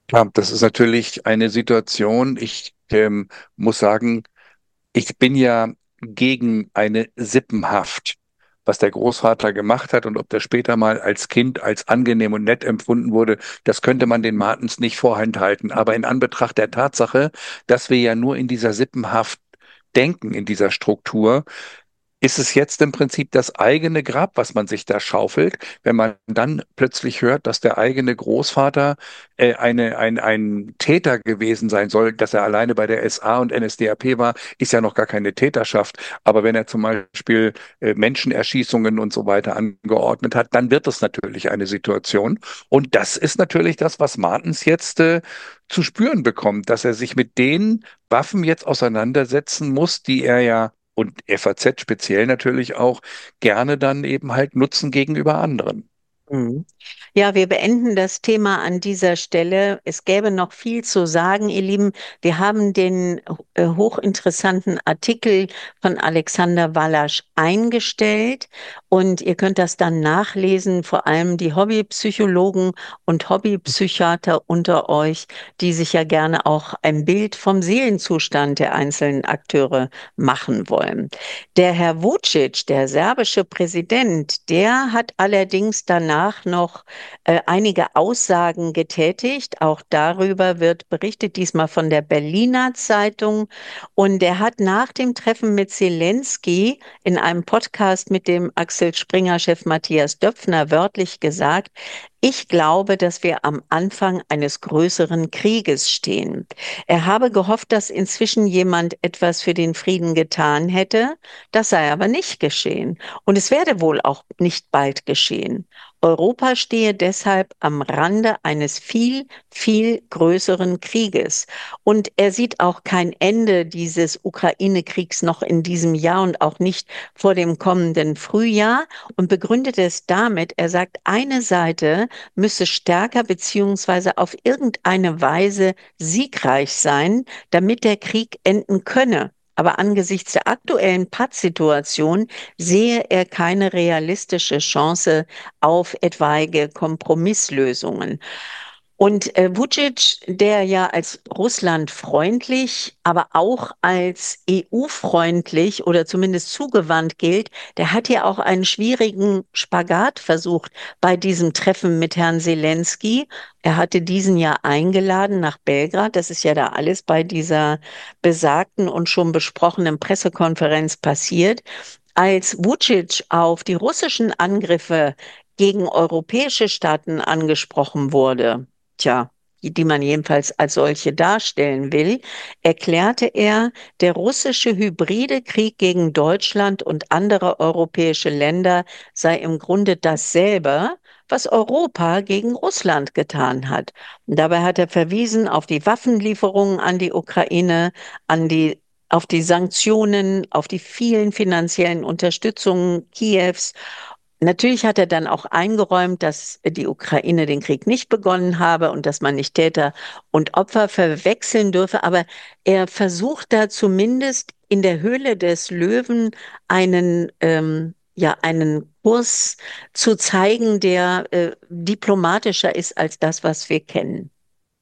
Ja, das ist natürlich eine Situation. Ich ähm, muss sagen, ich bin ja gegen eine Sippenhaft, was der Großvater gemacht hat und ob das später mal als Kind als angenehm und nett empfunden wurde, das könnte man den Martens nicht vorenthalten. Aber in Anbetracht der Tatsache, dass wir ja nur in dieser Sippenhaft denken, in dieser Struktur, ist es jetzt im Prinzip das eigene Grab, was man sich da schaufelt, wenn man dann plötzlich hört, dass der eigene Großvater äh, eine, ein, ein Täter gewesen sein soll, dass er alleine bei der S A und N S D A P war, ist ja noch gar keine Täterschaft. Aber wenn er zum Beispiel äh, Menschenerschießungen und so weiter angeordnet hat, dann wird es natürlich eine Situation. Und das ist natürlich das, was Martens jetzt äh, zu spüren bekommt, dass er sich mit den Waffen jetzt auseinandersetzen muss, die er ja und F A Z speziell natürlich auch gerne dann eben halt nutzen gegenüber anderen. Mhm. Ja, wir beenden das Thema an dieser Stelle. Es gäbe noch viel zu sagen, ihr Lieben. Wir haben den äh, hochinteressanten Artikel von Alexander Wallasch eingestellt und ihr könnt das dann nachlesen, vor allem die Hobbypsychologen und Hobbypsychiater unter euch, die sich ja gerne auch ein Bild vom Seelenzustand der einzelnen Akteure machen wollen. Der Herr Vučić, der serbische Präsident, der hat allerdings danach noch äh, einige Aussagen getätigt. Auch darüber wird berichtet, diesmal von der Berliner Zeitung. Und er hat nach dem Treffen mit Zelensky in einem Podcast mit dem Axel Springer-Chef Matthias Döpfner wörtlich gesagt: Ich glaube, dass wir am Anfang eines größeren Krieges stehen. Er habe gehofft, dass inzwischen jemand etwas für den Frieden getan hätte. Das sei aber nicht geschehen. Und es werde wohl auch nicht bald geschehen. Europa stehe deshalb am Rande eines viel, viel größeren Krieges. Und er sieht auch kein Ende dieses Ukraine-Kriegs noch in diesem Jahr und auch nicht vor dem kommenden Frühjahr und begründet es damit, er sagt, eine Seite müsse stärker beziehungsweise auf irgendeine Weise siegreich sein, damit der Krieg enden könne. Aber angesichts der aktuellen Pattsituation sehe er keine realistische Chance auf etwaige Kompromisslösungen. Und äh, Vučić, der ja als russlandfreundlich, aber auch als E U-freundlich oder zumindest zugewandt gilt, der hat ja auch einen schwierigen Spagat versucht bei diesem Treffen mit Herrn Zelensky. Er hatte diesen ja eingeladen nach Belgrad. Das ist ja da alles bei dieser besagten und schon besprochenen Pressekonferenz passiert. Als Vučić auf die russischen Angriffe gegen europäische Staaten angesprochen wurde, tja, die, die man jedenfalls als solche darstellen will, erklärte er, der russische hybride Krieg gegen Deutschland und andere europäische Länder sei im Grunde dasselbe, was Europa gegen Russland getan hat. Und dabei hat er verwiesen auf die Waffenlieferungen an die Ukraine, an die auf die Sanktionen, auf die vielen finanziellen Unterstützungen Kiews. Natürlich hat er dann auch eingeräumt, dass die Ukraine den Krieg nicht begonnen habe und dass man nicht Täter und Opfer verwechseln dürfe. Aber er versucht da zumindest in der Höhle des Löwen einen, ähm, ja, einen Kurs zu zeigen, der äh, diplomatischer ist als das, was wir kennen.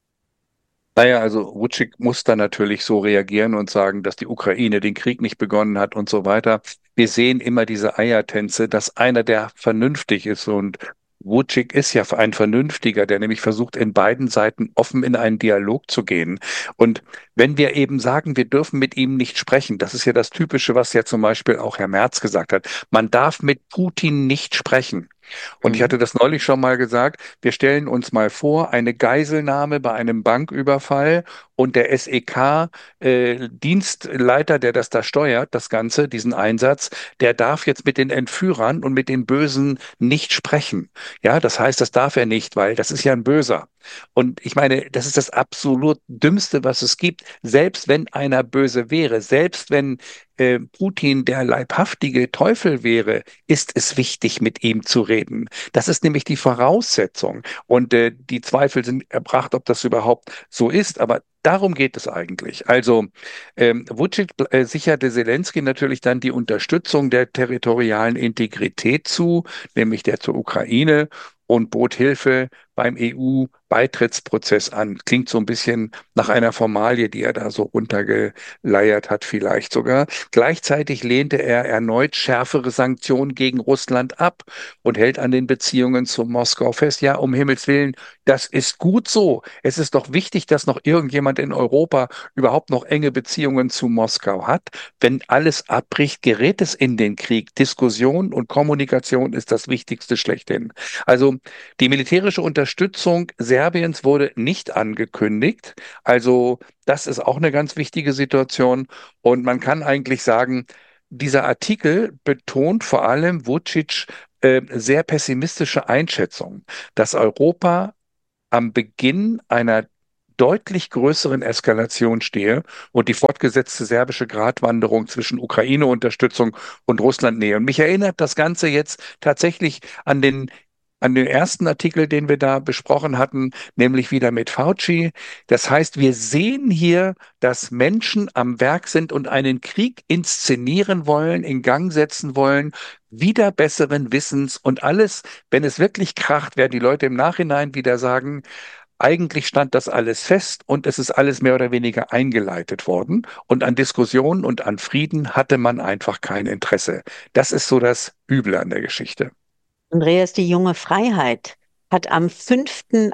Naja, also Vučić muss dann natürlich so reagieren und sagen, dass die Ukraine den Krieg nicht begonnen hat und so weiter. Wir sehen immer diese Eiertänze, dass einer, der vernünftig ist und Vučić ist ja ein Vernünftiger, der nämlich versucht, in beiden Seiten offen in einen Dialog zu gehen. Und wenn wir eben sagen, wir dürfen mit ihm nicht sprechen, das ist ja das Typische, was ja zum Beispiel auch Herr Merz gesagt hat, man darf mit Putin nicht sprechen. Und ich Mhm. hatte das neulich schon mal gesagt, wir stellen uns mal vor, eine Geiselnahme bei einem Banküberfall und der S E K-Dienstleiter, der das da steuert, das Ganze, diesen Einsatz, der darf jetzt mit den Entführern und mit den Bösen nicht sprechen. Ja, das heißt, das darf er nicht, weil das ist ja ein Böser. Und ich meine, das ist das absolut Dümmste, was es gibt. Selbst wenn einer böse wäre, selbst wenn äh, Putin der leibhaftige Teufel wäre, ist es wichtig, mit ihm zu reden. Das ist nämlich die Voraussetzung. Und äh, die Zweifel sind erbracht, ob das überhaupt so ist. Aber darum geht es eigentlich. Also ähm, Vučić äh, sicherte Zelensky natürlich dann die Unterstützung der territorialen Integrität zu, nämlich der zur Ukraine, und bot Hilfe beim E U-Beitrittsprozess an. Klingt so ein bisschen nach einer Formalie, die er da so runtergeleiert hat, vielleicht sogar. Gleichzeitig lehnte er erneut schärfere Sanktionen gegen Russland ab und hält an den Beziehungen zu Moskau fest. Ja, um Himmels Willen, das ist gut so. Es ist doch wichtig, dass noch irgendjemand in Europa überhaupt noch enge Beziehungen zu Moskau hat. Wenn alles abbricht, gerät es in den Krieg. Diskussion und Kommunikation ist das Wichtigste schlechthin. Also die militärische Unterstützung Serbiens wurde nicht angekündigt. Also das ist auch eine ganz wichtige Situation. Und man kann eigentlich sagen, dieser Artikel betont vor allem Vučić äh, sehr pessimistische Einschätzungen, dass Europa am Beginn einer deutlich größeren Eskalation stehe und die fortgesetzte serbische Gratwanderung zwischen Ukraine-Unterstützung und Russland-Nähe. Und mich erinnert das Ganze jetzt tatsächlich an den an den ersten Artikel, den wir da besprochen hatten, nämlich wieder mit Fauci. Das heißt, wir sehen hier, dass Menschen am Werk sind und einen Krieg inszenieren wollen, in Gang setzen wollen, wieder besseren Wissens und alles, wenn es wirklich kracht, werden die Leute im Nachhinein wieder sagen, eigentlich stand das alles fest und es ist alles mehr oder weniger eingeleitet worden. Und an Diskussionen und an Frieden hatte man einfach kein Interesse. Das ist so das Üble an der Geschichte. Andreas, die junge Freiheit hat am fünften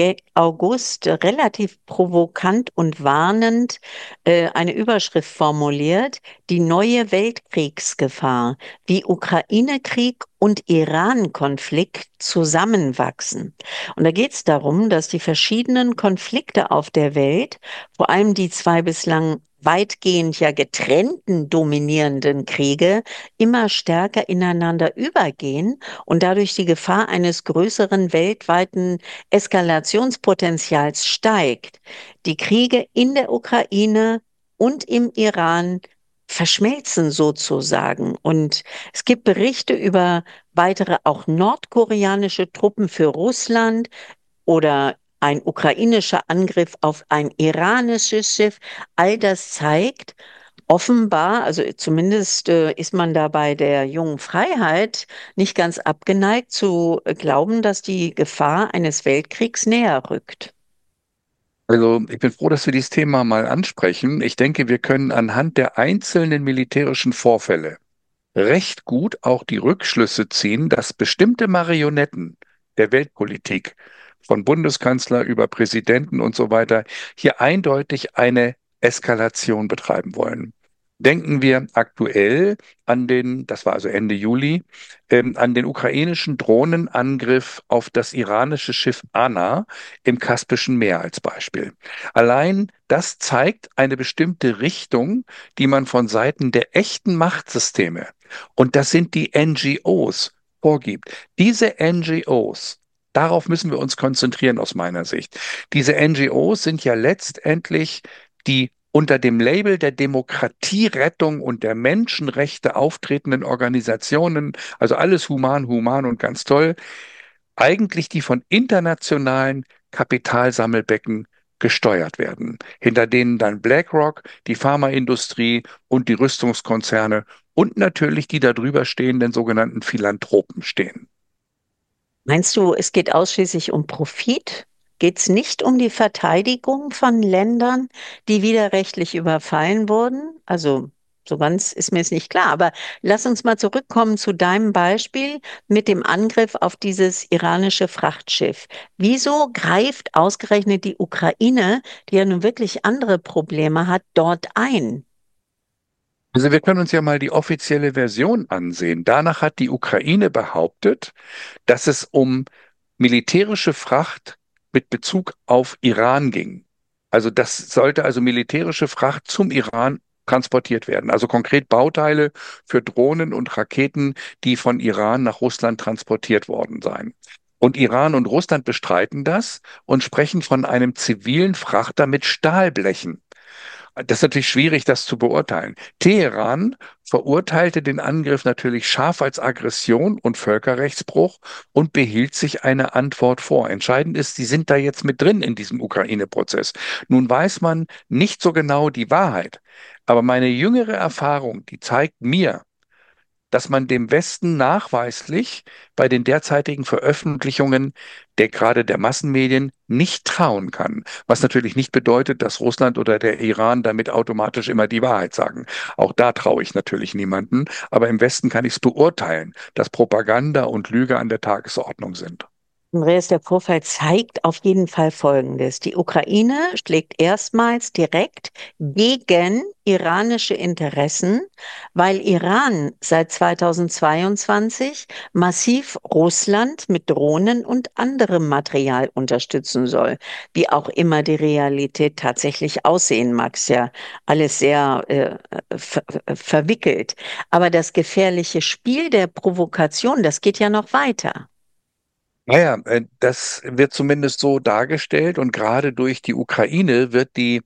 August relativ provokant und warnend äh, eine Überschrift formuliert: Die neue Weltkriegsgefahr, wie Ukraine-Krieg und Iran-Konflikt zusammenwachsen. Und da geht es darum, dass die verschiedenen Konflikte auf der Welt, vor allem die zwei bislang weitgehend ja getrennten dominierenden Kriege, immer stärker ineinander übergehen und dadurch die Gefahr eines größeren weltweiten Eskalationspotenzials steigt. Die Kriege in der Ukraine und im Iran verschmelzen sozusagen. Und es gibt Berichte über weitere auch nordkoreanische Truppen für Russland oder ein ukrainischer Angriff auf ein iranisches Schiff. All das zeigt offenbar, also zumindest äh, ist man da bei der jungen Freiheit nicht ganz abgeneigt zu äh, glauben, dass die Gefahr eines Weltkriegs näher rückt. Also ich bin froh, dass wir dieses Thema mal ansprechen. Ich denke, wir können anhand der einzelnen militärischen Vorfälle recht gut auch die Rückschlüsse ziehen, dass bestimmte Marionetten der Weltpolitik von Bundeskanzler über Präsidenten und so weiter hier eindeutig eine Eskalation betreiben wollen. Denken wir aktuell an den, das war also Ende Juli, ähm, an den ukrainischen Drohnenangriff auf das iranische Schiff Anna im Kaspischen Meer als Beispiel. Allein das zeigt eine bestimmte Richtung, die man von Seiten der echten Machtsysteme, und das sind die N G Os, vorgibt. Diese N G Os, darauf müssen wir uns konzentrieren aus meiner Sicht. Diese N G Os sind ja letztendlich die unter dem Label der Demokratierettung und der Menschenrechte auftretenden Organisationen, also alles human, human und ganz toll, eigentlich die von internationalen Kapitalsammelbecken gesteuert werden, hinter denen dann BlackRock, die Pharmaindustrie und die Rüstungskonzerne und natürlich die darüber stehenden sogenannten Philanthropen stehen. Meinst du, es geht ausschließlich um Profit? Geht es nicht um die Verteidigung von Ländern, die widerrechtlich überfallen wurden? Also so ganz ist mir es nicht klar. Aber lass uns mal zurückkommen zu deinem Beispiel mit dem Angriff auf dieses iranische Frachtschiff. Wieso greift ausgerechnet die Ukraine, die ja nun wirklich andere Probleme hat, dort ein? Also wir können uns ja mal die offizielle Version ansehen. Danach hat die Ukraine behauptet, dass es um militärische Fracht mit Bezug auf Iran ging. Also das sollte also militärische Fracht zum Iran transportiert werden. Also konkret Bauteile für Drohnen und Raketen, die von Iran nach Russland transportiert worden seien. Und Iran und Russland bestreiten das und sprechen von einem zivilen Frachter mit Stahlblechen. Das ist natürlich schwierig, das zu beurteilen. Teheran verurteilte den Angriff natürlich scharf als Aggression und Völkerrechtsbruch und behielt sich eine Antwort vor. Entscheidend ist, sie sind da jetzt mit drin in diesem Ukraine-Prozess. Nun weiß man nicht so genau die Wahrheit, aber meine jüngere Erfahrung, die zeigt mir, dass man dem Westen nachweislich bei den derzeitigen Veröffentlichungen der gerade der Massenmedien nicht trauen kann. Was natürlich nicht bedeutet, dass Russland oder der Iran damit automatisch immer die Wahrheit sagen. Auch da traue ich natürlich niemanden. Aber im Westen kann ich es beurteilen, dass Propaganda und Lüge an der Tagesordnung sind. Andreas, der Vorfall zeigt auf jeden Fall Folgendes. Die Ukraine schlägt erstmals direkt gegen iranische Interessen, weil Iran seit zweitausendzweiundzwanzig massiv Russland mit Drohnen und anderem Material unterstützen soll. Wie auch immer die Realität tatsächlich aussehen mag, ist ja alles sehr äh, ver verwickelt. Aber das gefährliche Spiel der Provokation, das geht ja noch weiter. Naja, äh, das wird zumindest so dargestellt und gerade durch die Ukraine wird die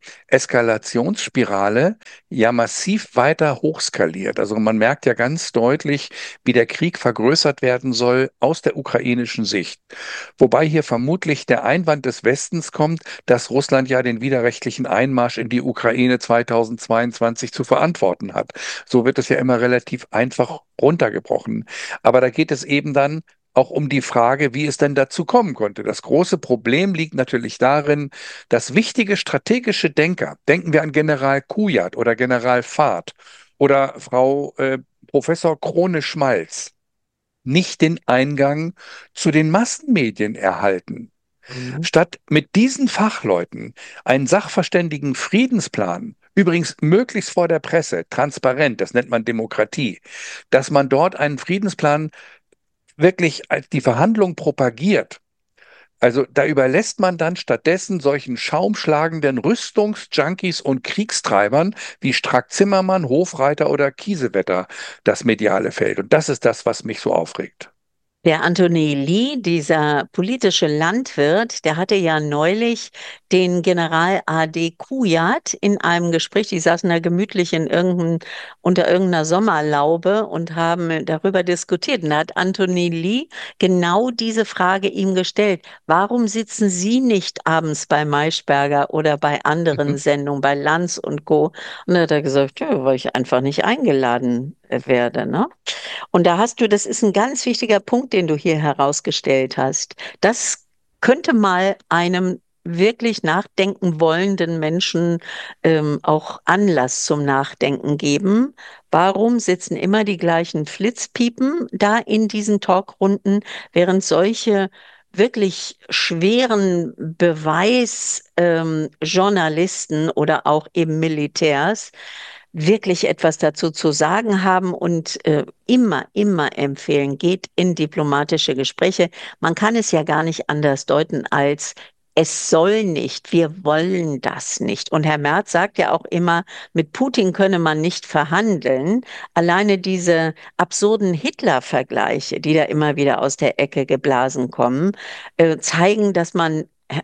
Eskalationsspirale ja massiv weiter hochskaliert. Also man merkt ja ganz deutlich, wie der Krieg vergrößert werden soll aus der ukrainischen Sicht. Wobei hier vermutlich der Einwand des Westens kommt, dass Russland ja den widerrechtlichen Einmarsch in die Ukraine zweitausendzweiundzwanzig zu verantworten hat. So wird es ja immer relativ einfach runtergebrochen. Aber da geht es eben dann auch um die Frage, wie es denn dazu kommen konnte. Das große Problem liegt natürlich darin, dass wichtige strategische Denker, denken wir an General Kujat oder General Fahd oder Frau äh, Professor Krone-Schmalz, nicht den Eingang zu den Massenmedien erhalten. Mhm. Statt mit diesen Fachleuten einen sachverständigen Friedensplan, übrigens möglichst vor der Presse, transparent, das nennt man Demokratie, dass man dort einen Friedensplan wirklich als die Verhandlung propagiert. Also da überlässt man dann stattdessen solchen schaumschlagenden Rüstungsjunkies und Kriegstreibern wie Strack-Zimmermann, Hofreiter oder Kiesewetter das mediale Feld. Und das ist das, was mich so aufregt. Der Anthony Lee, dieser politische Landwirt, der hatte ja neulich den General A D Kujat in einem Gespräch, die saßen da gemütlich in irgendein, unter irgendeiner Sommerlaube und haben darüber diskutiert. Und da hat Anthony Lee genau diese Frage ihm gestellt. Warum sitzen Sie nicht abends bei Maischberger oder bei anderen Mhm. Sendungen, bei Lanz und Co.? Und da hat er gesagt, ja, weil ich einfach nicht eingeladen werde, ne? Und da hast du, das ist ein ganz wichtiger Punkt, den du hier herausgestellt hast. Das könnte mal einem wirklich nachdenken wollenden Menschen ähm, auch Anlass zum Nachdenken geben. Warum sitzen immer die gleichen Flitzpiepen da in diesen Talkrunden, während solche wirklich schweren Beweisjournalisten ähm, Journalisten oder auch eben Militärs wirklich etwas dazu zu sagen haben und äh, immer, immer empfehlen, geht in diplomatische Gespräche. Man kann es ja gar nicht anders deuten als es soll nicht, wir wollen das nicht. Und Herr Merz sagt ja auch immer, mit Putin könne man nicht verhandeln. Alleine diese absurden Hitler-Vergleiche, die da immer wieder aus der Ecke geblasen kommen, äh, zeigen, dass man äh,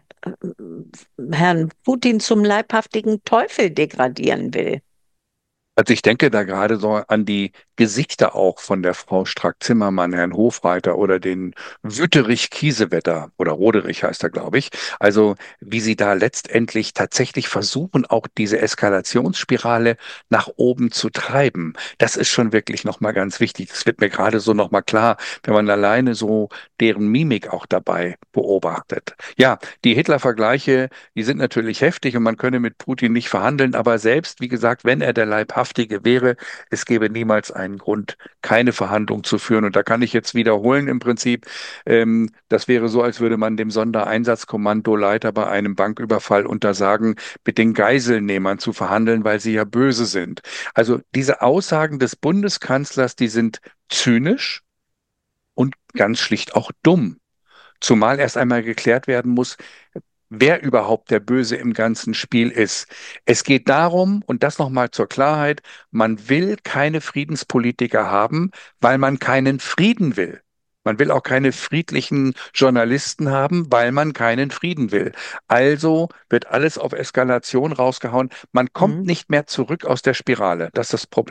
Herrn Putin zum leibhaftigen Teufel degradieren will. Also ich denke da gerade so an die Gesichter auch von der Frau Strack-Zimmermann, Herrn Hofreiter oder den Wüterich Kiesewetter oder Roderich heißt er, glaube ich. Also wie sie da letztendlich tatsächlich versuchen, auch diese Eskalationsspirale nach oben zu treiben. Das ist schon wirklich nochmal ganz wichtig. Das wird mir gerade so nochmal klar, wenn man alleine so deren Mimik auch dabei beobachtet. Ja, die Hitler-Vergleiche, die sind natürlich heftig und man könne mit Putin nicht verhandeln, aber selbst, wie gesagt, wenn er der Leibhaftige wäre, es gäbe niemals einen Grund, keine Verhandlung zu führen. Und da kann ich jetzt wiederholen im Prinzip, ähm, das wäre so, als würde man dem Sondereinsatzkommandoleiter bei einem Banküberfall untersagen, mit den Geiselnehmern zu verhandeln, weil sie ja böse sind. Also diese Aussagen des Bundeskanzlers, die sind zynisch und ganz schlicht auch dumm. Zumal erst einmal geklärt werden muss, wer überhaupt der Böse im ganzen Spiel ist. Es geht darum, und das nochmal zur Klarheit, man will keine Friedenspolitiker haben, weil man keinen Frieden will. Man will auch keine friedlichen Journalisten haben, weil man keinen Frieden will. Also wird alles auf Eskalation rausgehauen. Man kommt Mhm. nicht mehr zurück aus der Spirale. Das ist das Problem.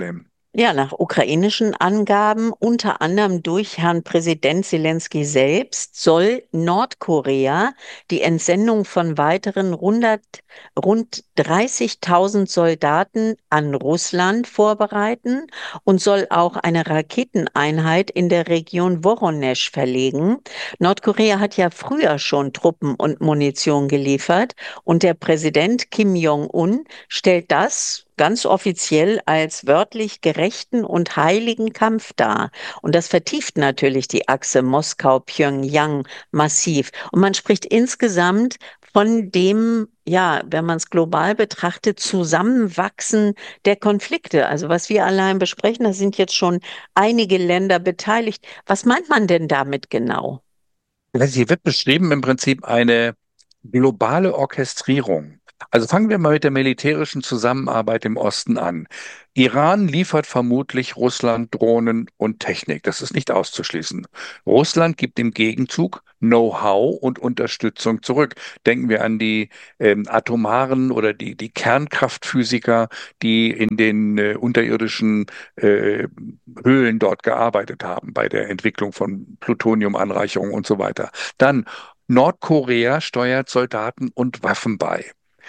Ja, nach ukrainischen Angaben, unter anderem durch Herrn Präsident Zelensky selbst, soll Nordkorea die Entsendung von weiteren hundert, rund dreißigtausend Soldaten an Russland vorbereiten und soll auch eine Raketeneinheit in der Region Woronesch verlegen. Nordkorea hat ja früher schon Truppen und Munition geliefert und der Präsident Kim Jong-un stellt das ganz offiziell als wörtlich gerechten und heiligen Kampf dar. Und das vertieft natürlich die Achse Moskau-Pjöngjang massiv. Und man spricht insgesamt von dem, ja, wenn man es global betrachtet, Zusammenwachsen der Konflikte. Also was wir allein besprechen, da sind jetzt schon einige Länder beteiligt. Was meint man denn damit genau? Hier wird beschrieben im Prinzip eine globale Orchestrierung. Also fangen wir mal mit der militärischen Zusammenarbeit im Osten an. Iran liefert vermutlich Russland Drohnen und Technik. Das ist nicht auszuschließen. Russland gibt im Gegenzug Know-how und Unterstützung zurück. Denken wir an die ähm, atomaren oder die, die Kernkraftphysiker, die in den äh, unterirdischen äh, Höhlen dort gearbeitet haben bei der Entwicklung von Plutoniumanreicherung und so weiter. Dann Nordkorea steuert Soldaten und Waffen bei.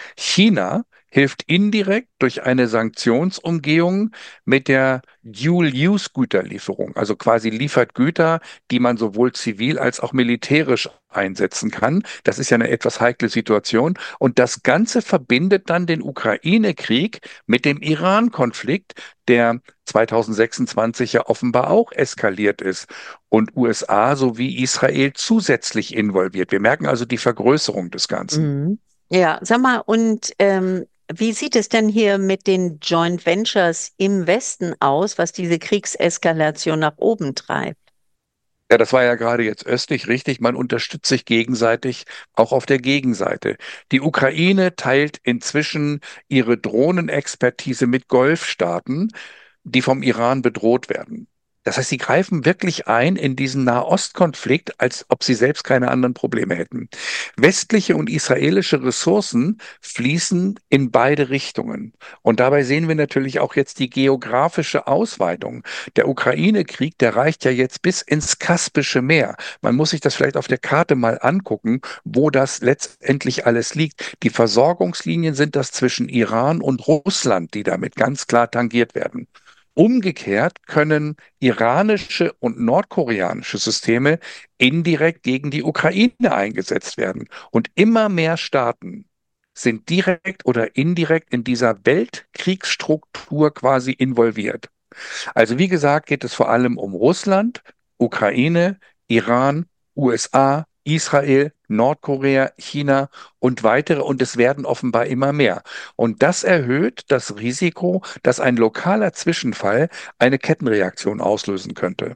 China hilft indirekt durch eine Sanktionsumgehung mit der Dual-Use-Güterlieferung, also quasi liefert Güter, die man sowohl zivil als auch militärisch einsetzen kann. Das ist ja eine etwas heikle Situation. Und das Ganze verbindet dann den Ukraine-Krieg mit dem Iran-Konflikt, der zweitausendsechsundzwanzig ja offenbar auch eskaliert ist und U S A sowie Israel zusätzlich involviert. Wir merken also die Vergrößerung des Ganzen. Mhm. Ja, sag mal, und ähm, wie sieht es denn hier mit den Joint Ventures im Westen aus, was diese Kriegseskalation nach oben treibt? Ja, das war ja gerade jetzt östlich richtig. Man unterstützt sich gegenseitig, auch auf der Gegenseite. Die Ukraine teilt inzwischen ihre Drohnenexpertise mit Golfstaaten, die vom Iran bedroht werden. Das heißt, sie greifen wirklich ein in diesen Nahostkonflikt, als ob sie selbst keine anderen Probleme hätten. Westliche und israelische Ressourcen fließen in beide Richtungen. Und dabei sehen wir natürlich auch jetzt die geografische Ausweitung. Der Ukraine-Krieg, der reicht ja jetzt bis ins Kaspische Meer. Man muss sich das vielleicht auf der Karte mal angucken, wo das letztendlich alles liegt. Die Versorgungslinien sind das zwischen Iran und Russland, die damit ganz klar tangiert werden. Umgekehrt können iranische und nordkoreanische Systeme indirekt gegen die Ukraine eingesetzt werden. Und immer mehr Staaten sind direkt oder indirekt in dieser Weltkriegsstruktur quasi involviert. Also wie gesagt, geht es vor allem um Russland, Ukraine, Iran, U S A, Israel, Nordkorea, China und weitere. Und es werden offenbar immer mehr. Und das erhöht das Risiko, dass ein lokaler Zwischenfall eine Kettenreaktion auslösen könnte.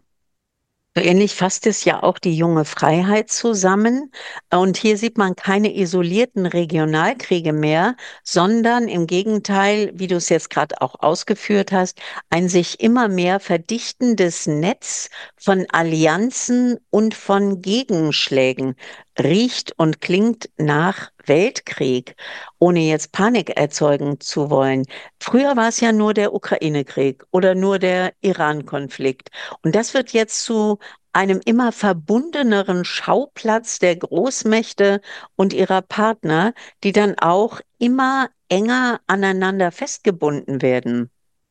So ähnlich fasst es ja auch die junge Freiheit zusammen. Und hier sieht man keine isolierten Regionalkriege mehr, sondern im Gegenteil, wie du es jetzt gerade auch ausgeführt hast, ein sich immer mehr verdichtendes Netz von Allianzen und von Gegenschlägen. Riecht und klingt nach Weltkrieg, ohne jetzt Panik erzeugen zu wollen. Früher war es ja nur der Ukraine-Krieg oder nur der Iran-Konflikt. Und das wird jetzt zu einem immer verbundeneren Schauplatz der Großmächte und ihrer Partner, die dann auch immer enger aneinander festgebunden werden.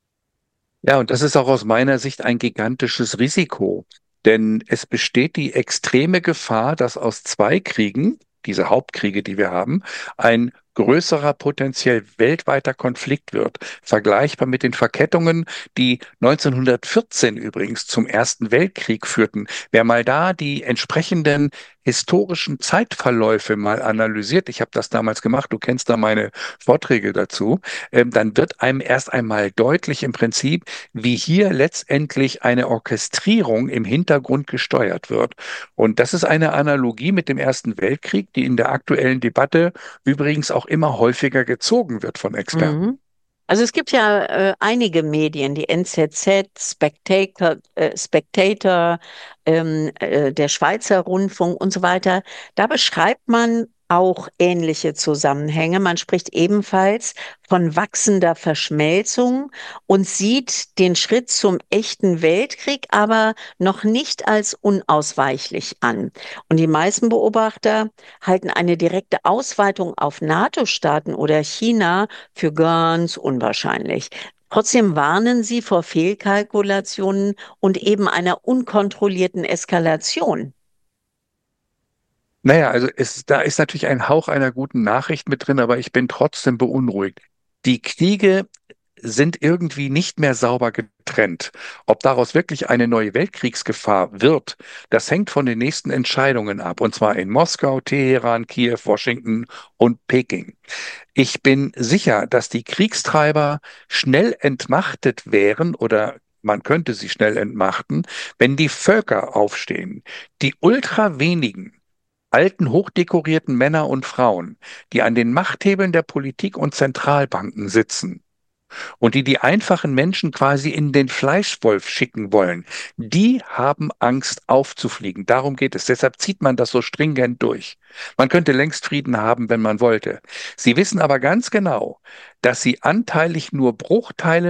Ja, und das ist auch aus meiner Sicht ein gigantisches Risiko, denn es besteht die extreme Gefahr, dass aus zwei Kriegen, diese Hauptkriege, die wir haben, ein größerer potenziell weltweiter Konflikt wird, vergleichbar mit den Verkettungen, die neunzehnhundertvierzehn übrigens zum Ersten Weltkrieg führten. Wer mal da die entsprechenden historischen Zeitverläufe mal analysiert, ich habe das damals gemacht, du kennst da meine Vorträge dazu, ähm, dann wird einem erst einmal deutlich im Prinzip, wie hier letztendlich eine Orchestrierung im Hintergrund gesteuert wird. Und das ist eine Analogie mit dem Ersten Weltkrieg, die in der aktuellen Debatte übrigens auch immer häufiger gezogen wird von Experten. Mhm. Also es gibt ja äh, einige Medien, die N Z Z, Spectator, äh, Spectator ähm, äh, der Schweizer Rundfunk und so weiter. Da beschreibt man auch ähnliche Zusammenhänge. Man spricht ebenfalls von wachsender Verschmelzung und sieht den Schritt zum echten Weltkrieg aber noch nicht als unausweichlich an. Und die meisten Beobachter halten eine direkte Ausweitung auf NATO-Staaten oder China für ganz unwahrscheinlich. Trotzdem warnen sie vor Fehlkalkulationen und eben einer unkontrollierten Eskalation. Naja, also es, da ist natürlich ein Hauch einer guten Nachricht mit drin, aber ich bin trotzdem beunruhigt. Die Kriege sind irgendwie nicht mehr sauber getrennt. Ob daraus wirklich eine neue Weltkriegsgefahr wird, das hängt von den nächsten Entscheidungen ab, und zwar in Moskau, Teheran, Kiew, Washington und Peking. Ich bin sicher, dass die Kriegstreiber schnell entmachtet wären oder man könnte sie schnell entmachten, wenn die Völker aufstehen. Die ultra wenigen alten, hochdekorierten Männer und Frauen, die an den Machthebeln der Politik und Zentralbanken sitzen und die die einfachen Menschen quasi in den Fleischwolf schicken wollen, die haben Angst aufzufliegen. Darum geht es. Deshalb zieht man das so stringent durch. Man könnte längst Frieden haben, wenn man wollte. Sie wissen aber ganz genau, dass sie anteilig nur Bruchteile